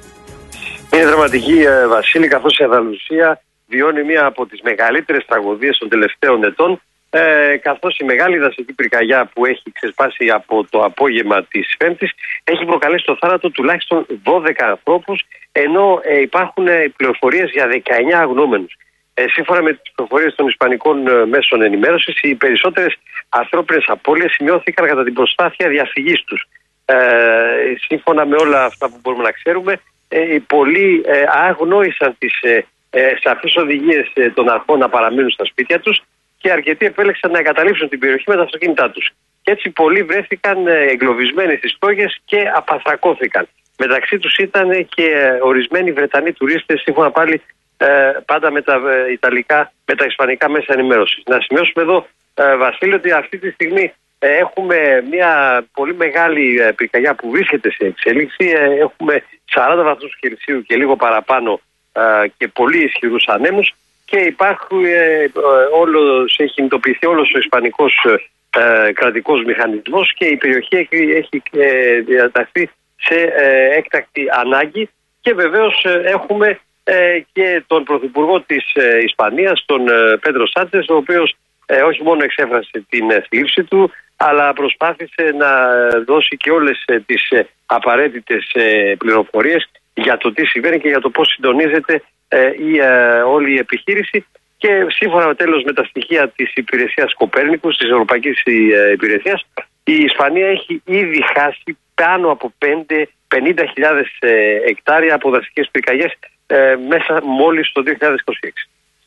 Είναι δραματική, Βασίλη, καθώς η Ανδαλουσία βιώνει μία από τις μεγαλύτερες τραγωδίες των τελευταίων ετών, ε, καθώς η μεγάλη δασική πυρκαγιά που έχει ξεσπάσει από το απόγευμα της Πέμπτης έχει προκαλέσει το θάνατο τουλάχιστον δώδεκα ανθρώπους, ενώ ε, υπάρχουν ε, πληροφορίες για δεκαεννιά αγνοούμενους. Ε, σύμφωνα με τις πληροφορίες των ισπανικών ε, μέσων ενημέρωσης, οι περισσότερες ανθρώπινες απώλειες σημειώθηκαν κατά την προσπάθεια διαφυγής τους. Ε, σύμφωνα με όλα αυτά που μπορούμε να ξέρουμε, ε, οι πολλοί ε, αγνόησαν τις ε, ε, σαφείς οδηγίες ε, των αρχών να παραμείνουν στα σπίτια τους και αρκετοί επέλεξαν να εγκαταλείψουν την περιοχή με τα αυτοκίνητά τους. Και έτσι πολλοί βρέθηκαν ε, εγκλωβισμένοι στις στόγες και απαθρακώθηκαν. Μεταξύ τους ήταν και ε, ορισμένοι Βρετανοί τουρίστες, σύμφωνα πάλι ε, πάντα με τα, ε, Ιταλικά, με τα Ισπανικά μέσα ενημέρωσης. Να σημειώσουμε εδώ, ε, Βασίλη, ότι αυτή τη στιγμή ε, έχουμε μια πολύ μεγάλη ε, πυρκαγιά που βρίσκεται σε εξέλιξη. Ε, έχουμε σαράντα βαθμούς Κελσίου και λίγο παραπάνω ε, και πολύ ισχυρούς ανέμους και υπάρχει ε, όλος, έχει κινητοποιηθεί όλος ο ισπανικός ε, κρατικός μηχανισμός και η περιοχή έχει, έχει ε, διαταχθεί σε ε, έκτακτη ανάγκη και βεβαίως ε, έχουμε ε, και τον Πρωθυπουργό της ε, Ισπανίας, τον ε, Πέντρο Σάντσες, ο οποίος ε, όχι μόνο εξέφρασε την ε, θλίψη του, αλλά προσπάθησε να δώσει και όλες ε, τις ε, απαραίτητες ε, πληροφορίες για το τι συμβαίνει και για το πώς συντονίζεται ε, η, ε, όλη η επιχείρηση. Και σύμφωνα τέλος με τα στοιχεία της υπηρεσίας Κοπέρνικους, της Ευρωπαϊκής ε, Υπηρεσίας, η Ισπανία έχει ήδη χάσει πάνω από πενήντα χιλιάδες ε, εκτάρια από δασικές πυρκαγιές ε, μέσα μόλις το δύο χιλιάδες είκοσι έξι.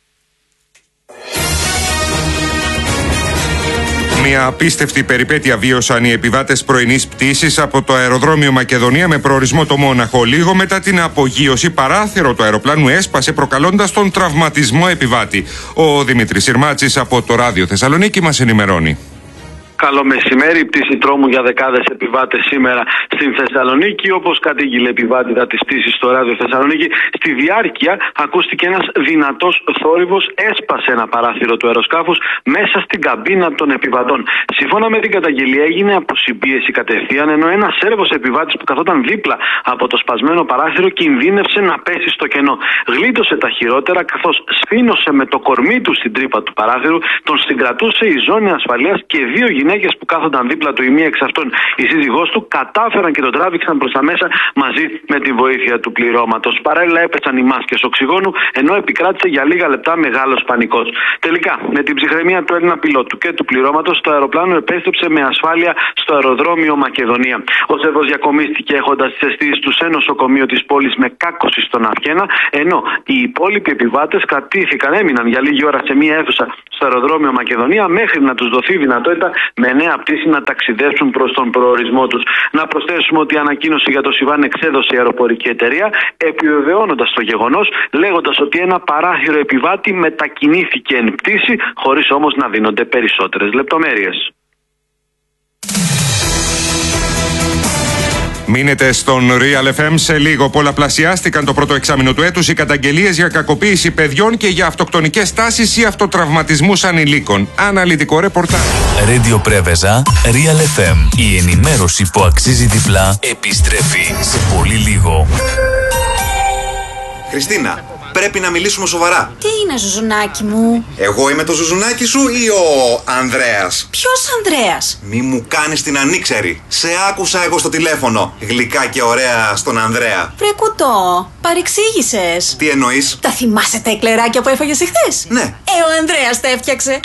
Μια απίστευτη περιπέτεια βίωσαν οι επιβάτες πρωινής πτήσης από το αεροδρόμιο Μακεδονία με προορισμό το Μόναχο. Λίγο μετά την απογείωση, παράθυρο του αεροπλάνου έσπασε, προκαλώντας τον τραυματισμό επιβάτη. Ο Δημήτρης Συρμάτσης από το Ράδιο Θεσσαλονίκη μας ενημερώνει. Καλό μεσημέρι. Πτήση τρόμου για δεκάδες επιβάτες σήμερα στην Θεσσαλονίκη. Όπως κατήγγειλε επιβάτητα της πτήσης στο ράδιο Θεσσαλονίκη, στη διάρκεια ακούστηκε ένας δυνατός θόρυβος, έσπασε ένα παράθυρο του αεροσκάφους μέσα στην καμπίνα των επιβατών. Σύμφωνα με την καταγγελία, έγινε αποσυμπίεση κατευθείαν, ενώ ένας Σέρβος επιβάτης που καθόταν δίπλα από το σπασμένο παράθυρο κινδύνευσε να πέσει στο κενό. Γλίτωσε τα χειρότερα, καθώς σφήνωσε με το κορμί του στην τρύπα του παράθυρου, τον συγκρατούσε η ζώνη ασφαλείας και δύο γυναίκες που κάθονταν δίπλα του, η μία εξ αυτών η σύζυγός του, κατάφεραν και τον τράβηξαν προς τα μέσα μαζί με τη βοήθεια του πληρώματος. Παράλληλα έπεσαν οι μάσκες οξυγόνου, ενώ επικράτησε για λίγα λεπτά μεγάλος πανικός. Τελικά, με την ψυχραιμία του Έλληνα πιλότου και του πληρώματος, το αεροπλάνο επέστρεψε με ασφάλεια στο αεροδρόμιο Μακεδονία. Ο Σέρβος διακομίστηκε έχοντας τις αισθήσεις του σε νοσοκομείο της πόλης με κάκωση στον αυχένα, ενώ οι υπόλοιποι επιβάτες κρατήθηκαν, έμειναν για λίγη ώρα σε μία αίθουσα στο αεροδρόμιο Μακεδονία μέχρι να τους δοθεί δυνατότητα με νέα πτήση να ταξιδέψουν προς τον προορισμό τους. Να προσθέσουμε ότι η ανακοίνωση για το Σιβάν εξέδωσε η αεροπορική εταιρεία, επιβεβαιώνοντας το γεγονός, λέγοντας ότι ένα παράθυρο επιβάτη μετακινήθηκε εν πτήση, χωρίς όμως να δίνονται περισσότερες λεπτομέρειες. Μείνετε στον Real εφ εμ. Σε λίγο πολλαπλασιάστηκαν το πρώτο εξάμηνο του έτους οι καταγγελίες για κακοποίηση παιδιών και για αυτοκτονικές τάσεις ή αυτοτραυματισμούς ανηλίκων. Αναλυτικό ρεπορτάζ. Radio Πρέβεζα, Real εφ εμ. Η ενημέρωση που αξίζει διπλά επιστρέφει σε πολύ λίγο. Χριστίνα, πρέπει να μιλήσουμε σοβαρά. Τι είναι, Ζουζουνάκι μου? Εγώ είμαι το Ζουζουνάκι σου ή ο Ανδρέας? Ποιος Ανδρέας? Μη μου κάνεις την ανήξερη. Σε άκουσα εγώ στο τηλέφωνο. Γλυκά και ωραία στον Ανδρέα. Βρε κουτό, παρεξήγησες. Τι εννοείς? Τα θυμάσαι τα εκλεράκια που έφαγες εχθές? Ναι. Ε, ο Ανδρέας τα έφτιαξε.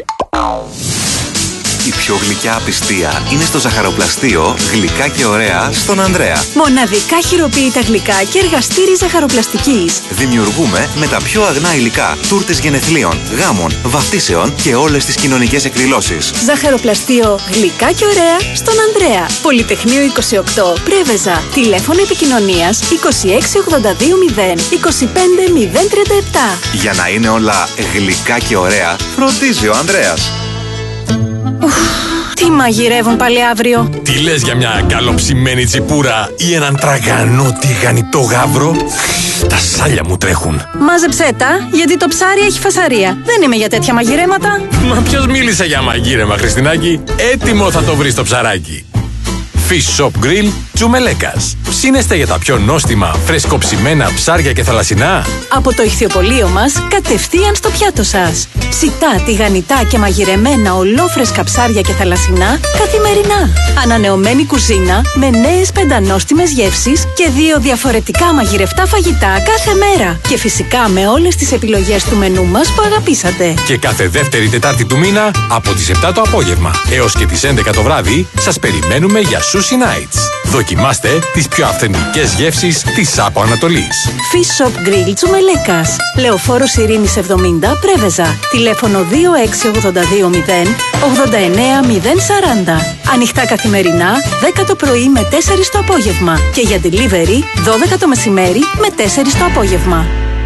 Η πιο γλυκιά απιστία είναι στο ζαχαροπλαστείο Γλυκά και ωραία στον Ανδρέα. Μοναδικά χειροποίητα γλυκά και εργαστήρι ζαχαροπλαστικής. Δημιουργούμε με τα πιο αγνά υλικά τούρτες γενεθλίων, γάμων, βαφτίσεων και όλες τις κοινωνικές εκδηλώσεις. Ζαχαροπλαστείο Γλυκά και ωραία στον Ανδρέα. Πολυτεχνείο είκοσι οκτώ, Πρέβεζα. Τηλέφωνο επικοινωνίας είκοσι έξι ογδόντα δύο μηδέν είκοσι πέντε μηδέν τριάντα επτά. Για να είναι όλα γλυκά και ωραία, φροντίζει ο Ανδρέας. Ουφ, τι μαγειρεύουν πάλι αύριο? Τι λες για μια καλοψημένη τσιπούρα ή έναν τραγανό τηγανιτό γάβρο? Τα σάλια μου τρέχουν. Μάζεψέ τα, γιατί το ψάρι έχει φασαρία. Δεν είμαι για τέτοια μαγειρέματα. Μα ποιος μίλησε για μαγείρεμα, Χριστινάκη? Έτοιμο θα το βρεις το ψαράκι. Fish Shop Grill Τσουμελέκας. Ψήνεστε για τα πιο νόστιμα, φρεσκοψημένα ψάρια και θαλασσινά? Από το ηχθιοπωλείο μας, κατευθείαν στο πιάτο σας. Ψητά, τηγανιτά και μαγειρεμένα ολόφρεσκα ψάρια και θαλασσινά καθημερινά. Ανανεωμένη κουζίνα με νέες πεντανόστιμες γεύσεις και δύο διαφορετικά μαγειρευτά φαγητά κάθε μέρα. Και φυσικά με όλες τις επιλογές του μενού μας που αγαπήσατε. Και κάθε δεύτερη Τετάρτη του μήνα από τις επτά το απόγευμα έως και τις έντεκα το βράδυ σας περιμένουμε για Sushi Nights. Δοκιμάστε τις πιο αυθεντικές γεύσεις της Άπο Ανατολής. Fish Shop Grill Τσουμελέκας. Λεωφόρος Ειρήνης εβδομήντα, Πρέβεζα. Τηλέφωνο δύο έξι ογδόντα δύο μηδέν ογδόντα εννέα μηδέν σαράντα. Ανοιχτά καθημερινά, δέκα το πρωί με τέσσερα το απόγευμα. Και για delivery, δώδεκα το μεσημέρι με τέσσερα το απόγευμα.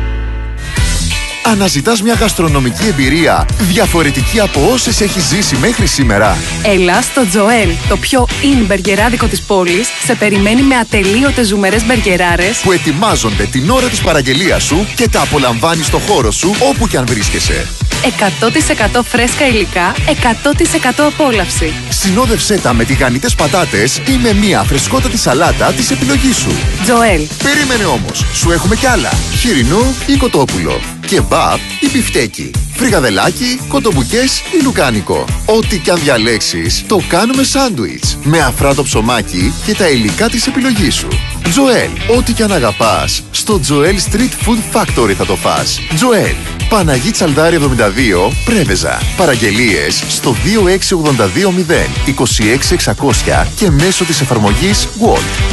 Αναζητάς μια γαστρονομική εμπειρία διαφορετική από όσες έχεις ζήσει μέχρι σήμερα? Έλα στο Τζοέλ, το πιο in μπεργκεράδικο της πόλης, σε περιμένει με ατελείωτες ζουμερές μπεργκεράρες που ετοιμάζονται την ώρα της παραγγελίας σου και τα απολαμβάνεις στο χώρο σου όπου κι αν βρίσκεσαι. εκατό τοις εκατό φρέσκα υλικά, εκατό τοις εκατό απόλαυση. Συνόδευσέ τα με τηγανιτές πατάτες ή με μια φρεσκότατη σαλάτα της επιλογής σου. Τζοέλ. Περίμενε όμως, σου έχουμε κι άλλα. Χοιρινό ή κοτόπουλο. Κεμπάπ ή μπιφτέκι. Φρικαδελάκι, κοτομπουκές ή λουκάνικο. Ό,τι κι αν διαλέξεις, το κάνουμε σάντουιτς. Με αφράτο ψωμάκι και τα υλικά της επιλογής σου. Τζοέλ. Ό,τι κι αν αγαπάς, στο Τζοέλ Street Food Factory θα το φας. Τζοέλ. Παναγί Τσαλδάρη εβδομήντα δύο, Πρέβεζα. Παραγγελίες στο δύο έξι ογδόντα δύο μηδέν είκοσι έξι εξακόσια και μέσω της εφαρμογής Walt.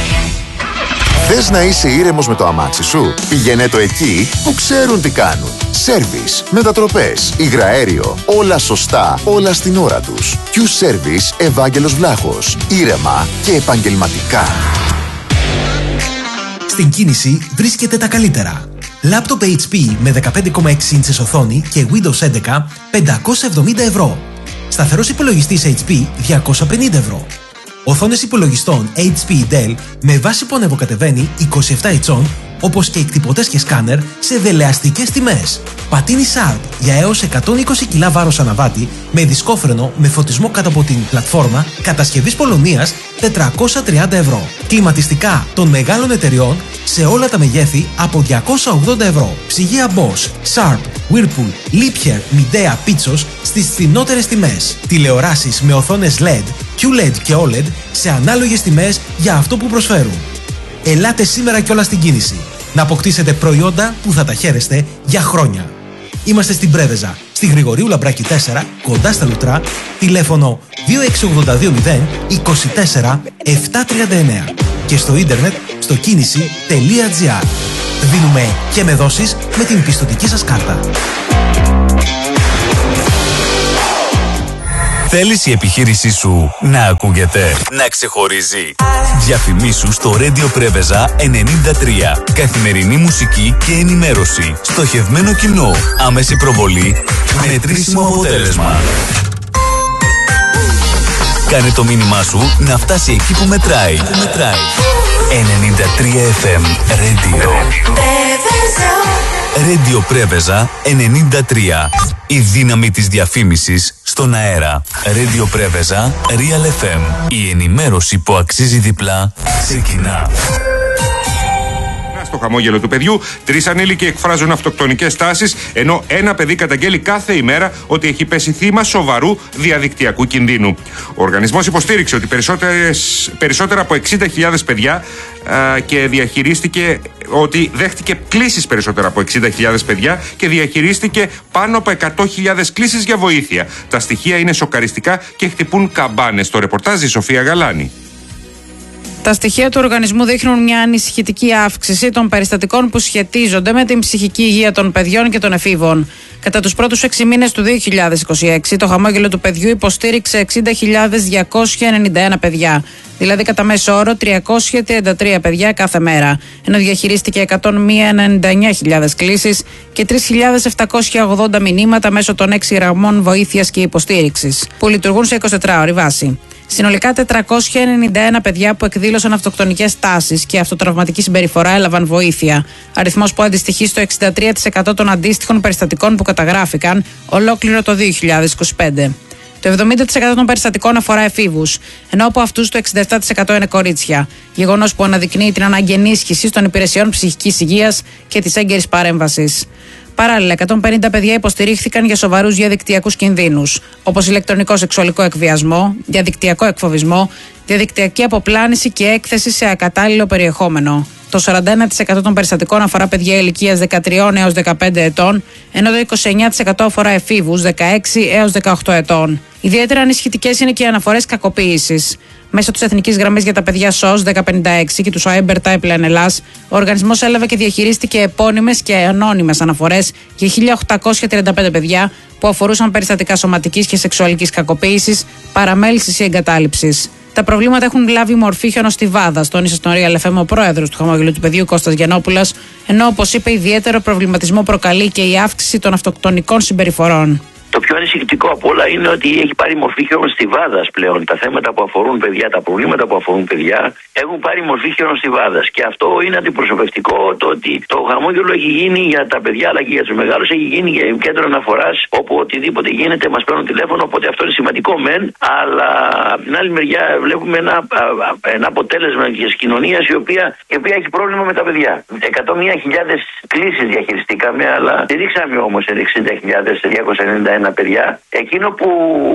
Θες να είσαι ήρεμος με το αμάξι σου? Πήγαινε το εκεί που ξέρουν τι κάνουν. Σέρβις, μετατροπές, υγραέριο, όλα σωστά, όλα στην ώρα τους. Q-Service Ευάγγελος Βλάχος. Ήρεμα και επαγγελματικά. Στην κίνηση βρίσκεται τα καλύτερα. Λάπτοπ έιτς πι με δεκαπέντε κόμμα έξι ίντσες οθόνη και Windows έντεκα πεντακόσια εβδομήντα ευρώ. Σταθερός υπολογιστής έιτς πι διακόσια πενήντα ευρώ. Οθόνες υπολογιστών έιτς πι Dell με βάση που ανεβοκατεβαίνει είκοσι επτά ιντσών, όπως και εκτυπωτές και σκάνερ σε δελεαστικές τιμές. Πατίνι Sharp για έως εκατόν είκοσι κιλά βάρος αναβάτη με δισκόφρενο με φωτισμό κάτω από την πλατφόρμα κατασκευής Πολωνίας τετρακόσια τριάντα ευρώ. Κλιματιστικά των μεγάλων εταιριών σε όλα τα μεγέθη από διακόσια ογδόντα ευρώ. Ψυγεία Bosch, Sharp, Whirlpool, Liebherr, Midea, Pitsos στις φθηνότερες τιμές. Τηλεοράσεις με οθόνες ελ ι ντι, κιου ελ ι ντι και ο ελ ι ντι σε ανάλογες τιμές για αυτό που προσφέρουν. Ελάτε σήμερα κιόλας στην κίνηση να αποκτήσετε προϊόντα που θα τα χαίρεστε για χρόνια. Είμαστε στην Πρέβεζα, στη Γρηγορίου Λαμπράκη τέσσερα, κοντά στα Λουτρά, τηλέφωνο δύο έξι οκτώ δύο μηδέν είκοσι τέσσερα επτακόσια τριάντα εννέα και στο ίντερνετ στο κίνηση τελεία τζι άρ. Δίνουμε και με δόσεις με την πιστωτική σας κάρτα. Θέλεις η επιχείρησή σου να ακούγεται, να ξεχωρίζει? Διαφημίσου στο Radio Preveza ενενήντα τρία. Καθημερινή μουσική και ενημέρωση. Στοχευμένο κοινό. Άμεση προβολή. Μετρήσιμο αποτέλεσμα. Κάνε το μήνυμά σου να φτάσει εκεί που μετράει. Που μετράει. ενενήντα τρία εφ εμ Radio. Radio Preveza ενενήντα τρία. Η δύναμη της διαφήμισης στον αέρα. Radio Preveza Real εφ εμ. Η ενημέρωση που αξίζει διπλά ξεκινά. Στο χαμόγελο του παιδιού, τρεις ανήλικοι εκφράζουν αυτοκτονικές τάσεις, ενώ ένα παιδί καταγγέλει κάθε ημέρα ότι έχει πέσει θύμα σοβαρού διαδικτυακού κινδύνου. Ο οργανισμός υποστήριξε ότι περισσότερα από εξήντα χιλιάδες παιδιά α, και διαχειρίστηκε ότι δέχτηκε κλήσεις περισσότερα από εξήντα χιλιάδες παιδιά και διαχειρίστηκε πάνω από εκατό χιλιάδες κλήσεις για βοήθεια. Τα στοιχεία είναι σοκαριστικά και χτυπούν καμπάνες. Στο ρεπορτάζ η Σοφία Γαλάνη. Τα στοιχεία του οργανισμού δείχνουν μια ανησυχητική αύξηση των περιστατικών που σχετίζονται με την ψυχική υγεία των παιδιών και των εφήβων. Κατά τους πρώτους έξι μήνες του δύο χιλιάδες είκοσι έξι, το χαμόγελο του παιδιού υποστήριξε εξήντα χιλιάδες διακόσια ενενήντα ένα παιδιά, δηλαδή κατά μέσο όρο τριακόσια τριάντα τρία παιδιά κάθε μέρα, ενώ διαχειρίστηκε εκατόν ενενήντα εννέα χιλιάδες κλήσεις και τρεις χιλιάδες επτακόσια ογδόντα μηνύματα μέσω των έξι γραμμών βοήθειας και υποστήριξης, που λειτουργούν σε εικοσιτετράωρη βάση. Συνολικά τετρακόσια ενενήντα ένα παιδιά που εκδήλωσαν αυτοκτονικές τάσεις και αυτοτραυματική συμπεριφορά έλαβαν βοήθεια. Αριθμός που αντιστοιχεί στο εξήντα τρία τοις εκατό των αντίστοιχων περιστατικών που καταγράφηκαν ολόκληρο το δύο χιλιάδες είκοσι πέντε. Το εβδομήντα τοις εκατό των περιστατικών αφορά εφήβους, ενώ από αυτούς το εξήντα επτά τοις εκατό είναι κορίτσια. Γεγονός που αναδεικνύει την ανάγκη ενίσχυσης των υπηρεσιών ψυχικής υγείας και της έγκαιρης παρέμβασης. Παράλληλα, εκατόν πενήντα παιδιά υποστηρίχθηκαν για σοβαρούς διαδικτυακούς κινδύνους, όπως ηλεκτρονικό σεξουαλικό εκβιασμό, διαδικτυακό εκφοβισμό, διαδικτυακή αποπλάνηση και έκθεση σε ακατάλληλο περιεχόμενο. Το σαράντα ένα τοις εκατό των περιστατικών αφορά παιδιά ηλικίας δεκατρία έως δεκαπέντε ετών, ενώ το είκοσι εννέα τοις εκατό αφορά εφήβους δεκαέξι έως δεκαοκτώ ετών. Ιδιαίτερα ανησυχητικές είναι και οι αναφορές κακοποίησης. Μέσω της Εθνικής Γραμμής για τα Παιδιά ΣΟΣ δέκα πενήντα έξι και του Cyber Typeline Ελλάς, ο οργανισμός έλαβε και διαχειρίστηκε επώνυμες και ανώνυμες αναφορές για χίλια οκτακόσια τριάντα πέντε παιδιά που αφορούσαν περιστατικά σωματικής και σεξουαλικής κακοποίησης, παραμέλησης ή εγκατάλειψης. Τα προβλήματα έχουν λάβει μορφή χιονοστιβάδας, τόνισε στον Real εφ εμ ο πρόεδρος του χαμόγελου του παιδιού Κώστας Γιαννόπουλος, ενώ όπως είπε, ιδιαίτερο προβληματισμό προκαλεί και η αύξηση των αυτοκτονικών συμπεριφορών. Το πιο ανησυχητικό από όλα είναι ότι έχει πάρει μορφή χιονοστιβάδας πλέον. Τα θέματα που αφορούν παιδιά, τα προβλήματα που αφορούν παιδιά έχουν πάρει μορφή χιονοστιβάδας. Και αυτό είναι αντιπροσωπευτικό, το ότι το χαμόγελο έχει γίνει για τα παιδιά αλλά και για τους μεγάλους, έχει γίνει για κέντρο αναφοράς, όπου οτιδήποτε γίνεται μας παίρνουν τηλέφωνο. Οπότε αυτό είναι σημαντικό μεν, αλλά από την άλλη μεριά βλέπουμε ένα, ένα αποτέλεσμα της κοινωνίας η οποία, η οποία έχει πρόβλημα με τα παιδιά. εκατόν μία χιλιάδες κλήσεις διαχειριστήκαμε, αλλά στηρίξαμε όμως εξήντα χιλιάδες διακόσια ενενήντα ένα παιδιά. Εκείνο που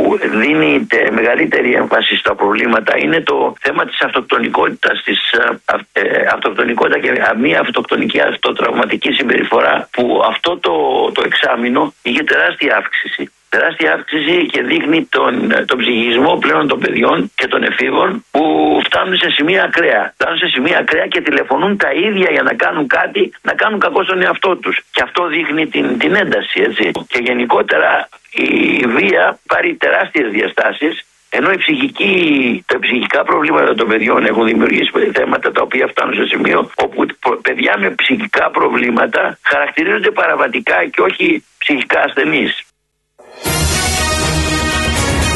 δίνει μεγαλύτερη έμφαση στα προβλήματα είναι το θέμα της αυτοκτονικότητας, της ε, αυτοκτονικότητα και μία αυτοκτονική αυτοτραυματική συμπεριφορά, που αυτό το, το εξάμηνο είχε τεράστια αύξηση. Τεράστια αύξηση και δείχνει τον, τον ψυχισμό πλέον των παιδιών και των εφήβων που φτάνουν σε σημεία ακραία. Φτάνουν σε σημεία ακραία και τηλεφωνούν τα ίδια για να κάνουν κάτι, να κάνουν κακό στον εαυτό τους. Και αυτό δείχνει την, την ένταση, έτσι. Και γενικότερα η βία πάρει τεράστιες διαστάσεις, ενώ η ψυχική, τα ψυχικά προβλήματα των παιδιών έχουν δημιουργήσει θέματα τα οποία φτάνουν σε σημείο όπου παιδιά με ψυχικά προβλήματα χαρακτηρίζονται παραβατικά και όχι ψυχικά ασθενείς.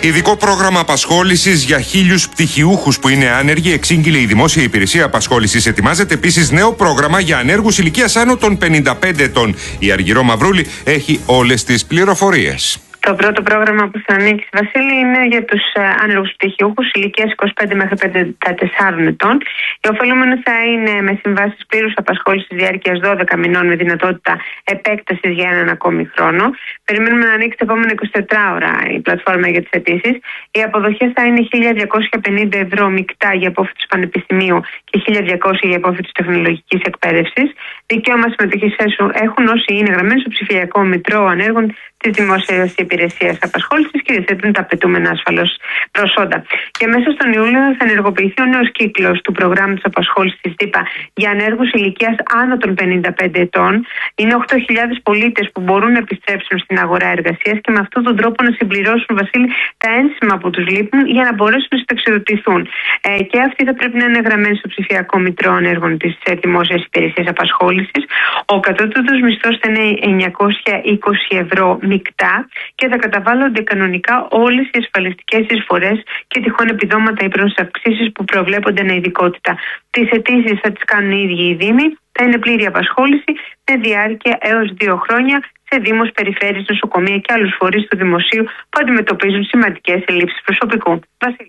Ειδικό πρόγραμμα απασχόλησης για χίλιους πτυχιούχους που είναι άνεργοι, εξήγηλε η Δημόσια Υπηρεσία Απασχόλησης. Ετοιμάζεται επίσης νέο πρόγραμμα για ανέργους ηλικίας άνω των πενήντα πέντε ετών. Η Αργυρό Μαυρούλη έχει όλες τις πληροφορίες. Το πρώτο πρόγραμμα που θα ανοίξει, Βασίλη, είναι για τους άνεργους πτυχιούχους ηλικίας είκοσι πέντε μέχρι πενήντα τέσσερα ετών. Οι ωφελούμενοι θα είναι με συμβάσεις πλήρους απασχόλησης διάρκειας δώδεκα μηνών με δυνατότητα επέκτασης για έναν ακόμη χρόνο. Περιμένουμε να ανοίξει τα επόμενα εικοσιτετράωρα η πλατφόρμα για τις αιτήσεις. Οι αποδοχές θα είναι χίλια διακόσια πενήντα ευρώ μεικτά για απόφοιτους πανεπιστημίου και χίλια διακόσια για απόφοιτους τεχνολογικής εκπαίδευσης. Δικαίωμα συμμετοχής έχουν όσοι είναι γραμμένοι στο ψηφιακό μητρό ανέργων της Δημόσιας Υπηρεσίας Απασχόλησης και διαθέτουν τα απαιτούμενα ασφαλώς προσόντα. Και μέσα στον Ιούλιο θα ενεργοποιηθεί ο νέος κύκλος του προγράμματος απασχόλησης της ΔΥΠΑ για ανέργους ηλικίας άνω των πενήντα πέντε ετών. Είναι οκτώ χιλιάδες πολίτες που μπορούν να επιστρέψουν στην αγορά εργασίας και με αυτόν τον τρόπο να συμπληρώσουν, Βασίλη, τα ένσημα που τους λείπουν για να μπορέσουν να συνταξιδοτηθούν. Ε, και αυτοί θα πρέπει να είναι γραμμένοι στο ψηφιακό μητρό ανέργων της Δημόσιας Υπηρεσίας Απασχόλησης. Ο κατώτατος μισθός θα είναι εννιακόσια είκοσι ευρώ μεικτά και θα καταβάλλονται κανονικά όλες οι ασφαλιστικές εισφορές και τυχόν επιδόματα ή προσαυξήσεις που προβλέπονται ανά ειδικότητα. Τις αιτήσεις θα τις κάνουν οι ίδιοι οι Δήμοι, θα είναι πλήρη απασχόληση με διάρκεια έως δύο χρόνια σε δήμους, περιφέρειες, νοσοκομεία και άλλους φορείς του δημοσίου που αντιμετωπίζουν σημαντικές ελλείψεις προσωπικού. Βασίλη.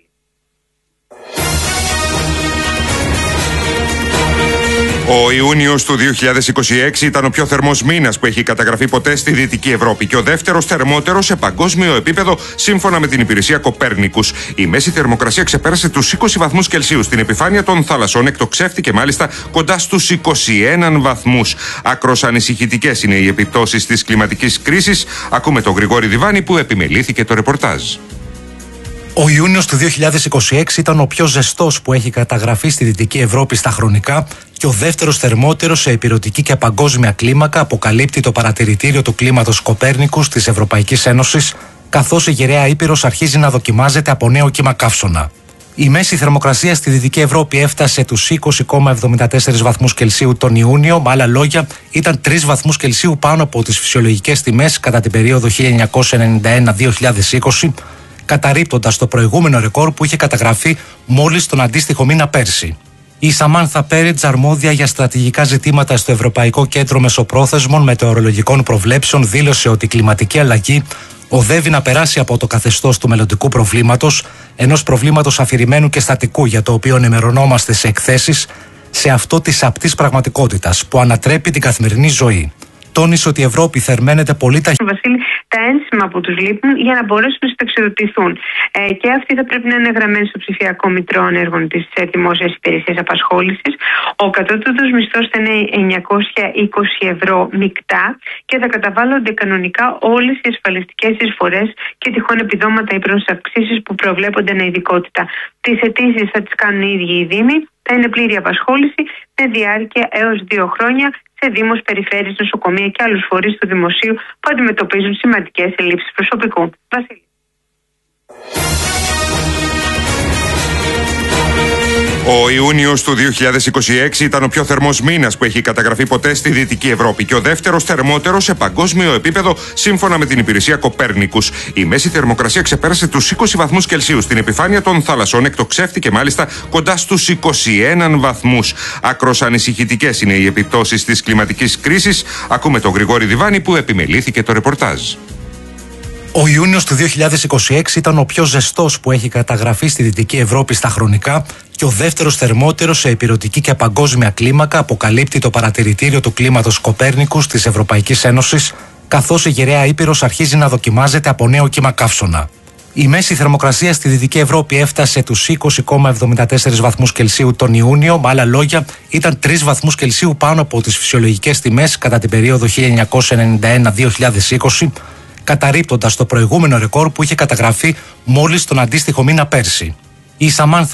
Ο Ιούνιος του δύο χιλιάδες είκοσι έξι ήταν ο πιο θερμός μήνας που έχει καταγραφεί ποτέ στη Δυτική Ευρώπη και ο δεύτερος θερμότερος σε παγκόσμιο επίπεδο σύμφωνα με την υπηρεσία Κοπέρνικους. Η μέση θερμοκρασία ξεπέρασε τους είκοσι βαθμούς Κελσίου στην επιφάνεια των θαλασσών, εκτοξεύτηκε μάλιστα κοντά στους είκοσι ένα βαθμούς. Άκρως ανησυχητικές είναι οι επιπτώσεις της κλιματικής κρίσης. Ακούμε τον Γρηγόρη Διβάνη που επιμελήθηκε το ρεπορτάζ. Ο Ιούνιος του δύο χιλιάδες είκοσι έξι ήταν ο πιο ζεστός που έχει καταγραφεί στη Δυτική Ευρώπη στα χρονικά και ο δεύτερος θερμότερος σε ηπειρωτική και παγκόσμια κλίμακα, αποκαλύπτει το παρατηρητήριο του κλίματος Κοπέρνικους της Ευρωπαϊκής Ένωσης, καθώς η γυραιά Ήπειρος αρχίζει να δοκιμάζεται από νέο κύμα καύσωνα. Η μέση θερμοκρασία στη Δυτική Ευρώπη έφτασε τους είκοσι κόμμα εβδομήντα τέσσερα βαθμούς Κελσίου τον Ιούνιο, με άλλα λόγια ήταν τρεις βαθμούς Κελσίου πάνω από τις φυσιολογικές τιμές κατά την περίοδο χίλια εννιακόσια ενενήντα ένα με δύο χιλιάδες είκοσι, καταρρίπτοντας το προηγούμενο ρεκόρ που είχε καταγραφεί μόλις τον αντίστοιχο μήνα πέρσι. Η Σαμάνθα Πέρετζ, αρμόδια για στρατηγικά ζητήματα στο Ευρωπαϊκό Κέντρο Μεσοπρόθεσμων Μετεωρολογικών Προβλέψεων, δήλωσε ότι η κλιματική αλλαγή οδεύει να περάσει από το καθεστώς του μελλοντικού προβλήματος, ενός προβλήματος αφηρημένου και στατικού για το οποίο ενημερωνόμαστε σε εκθέσεις, σε αυτό της απτής πραγματικότητας που ανατρέπει την καθημερινή ζωή. Τόνισε ότι η Ευρώπη θερμαίνεται πολύ ταχύτερα. Βασίλη, τα ένσημα που τους λείπουν για να μπορέσουν να συνταξιδοτηθούν. Ε, και αυτοί θα πρέπει να είναι γραμμένοι στο ψηφιακό μητρό ανέργων της Δημόσιας Υπηρεσίας Απασχόλησης. Ο κατώτατος μισθός θα είναι εννιακόσια είκοσι ευρώ μεικτά και θα καταβάλλονται κανονικά όλες οι ασφαλιστικές εισφορές και τυχόν επιδόματα ή προσαυξήσεις που προβλέπονται ανά ειδικότητα. Τις αιτήσεις θα τις κάνουν οι ίδιοι οι Δήμοι, θα είναι πλήρη απασχόληση με διάρκεια έως δύο χρόνια σε δήμους, περιφέρειες, νοσοκομεία και άλλους φορείς του δημοσίου που αντιμετωπίζουν σημαντικές ελλείψεις προσωπικού. Βασίλη. Ο Ιούνιος του δύο χιλιάδες είκοσι έξι ήταν ο πιο θερμός μήνας που έχει καταγραφεί ποτέ στη Δυτική Ευρώπη και ο δεύτερος θερμότερος σε παγκόσμιο επίπεδο σύμφωνα με την υπηρεσία Κοπέρνικους. Η μέση θερμοκρασία ξεπέρασε τους είκοσι βαθμούς Κελσίου στην επιφάνεια των θαλασσών, εκτοξεύτηκε μάλιστα κοντά στους είκοσι ένα βαθμούς. Άκρως ανησυχητικές είναι οι επιπτώσεις της κλιματικής κρίσης. Ακούμε τον Γρηγόρη Διβάνη που επιμελήθηκε το ρεπορτάζ. Ο Ιούνιος του δύο χιλιάδες είκοσι έξι ήταν ο πιο ζεστός που έχει καταγραφεί στη Δυτική Ευρώπη στα χρονικά και ο δεύτερος θερμότερος σε ηπειρωτική και παγκόσμια κλίμακα, αποκαλύπτει το παρατηρητήριο του κλίματος Κοπέρνικους της Ευρωπαϊκής Ένωσης, καθώς η γυραιά Ήπειρος αρχίζει να δοκιμάζεται από νέο κύμα καύσωνα. Η μέση θερμοκρασία στη Δυτική Ευρώπη έφτασε τους είκοσι κόμμα εβδομήντα τέσσερα βαθμούς Κελσίου τον Ιούνιο, με άλλα λόγια ήταν τρεις βαθμούς Κελσίου πάνω από τις φυσιολογικές τιμές κατά την περίοδο χίλια εννιακόσια ενενήντα ένα με δύο χιλιάδες είκοσι, καταρρίπτοντας το προηγούμενο ρεκόρ που είχε καταγραφεί μόλις τον αντίστοιχο μήνα πέρσι. Η Σαμάνθα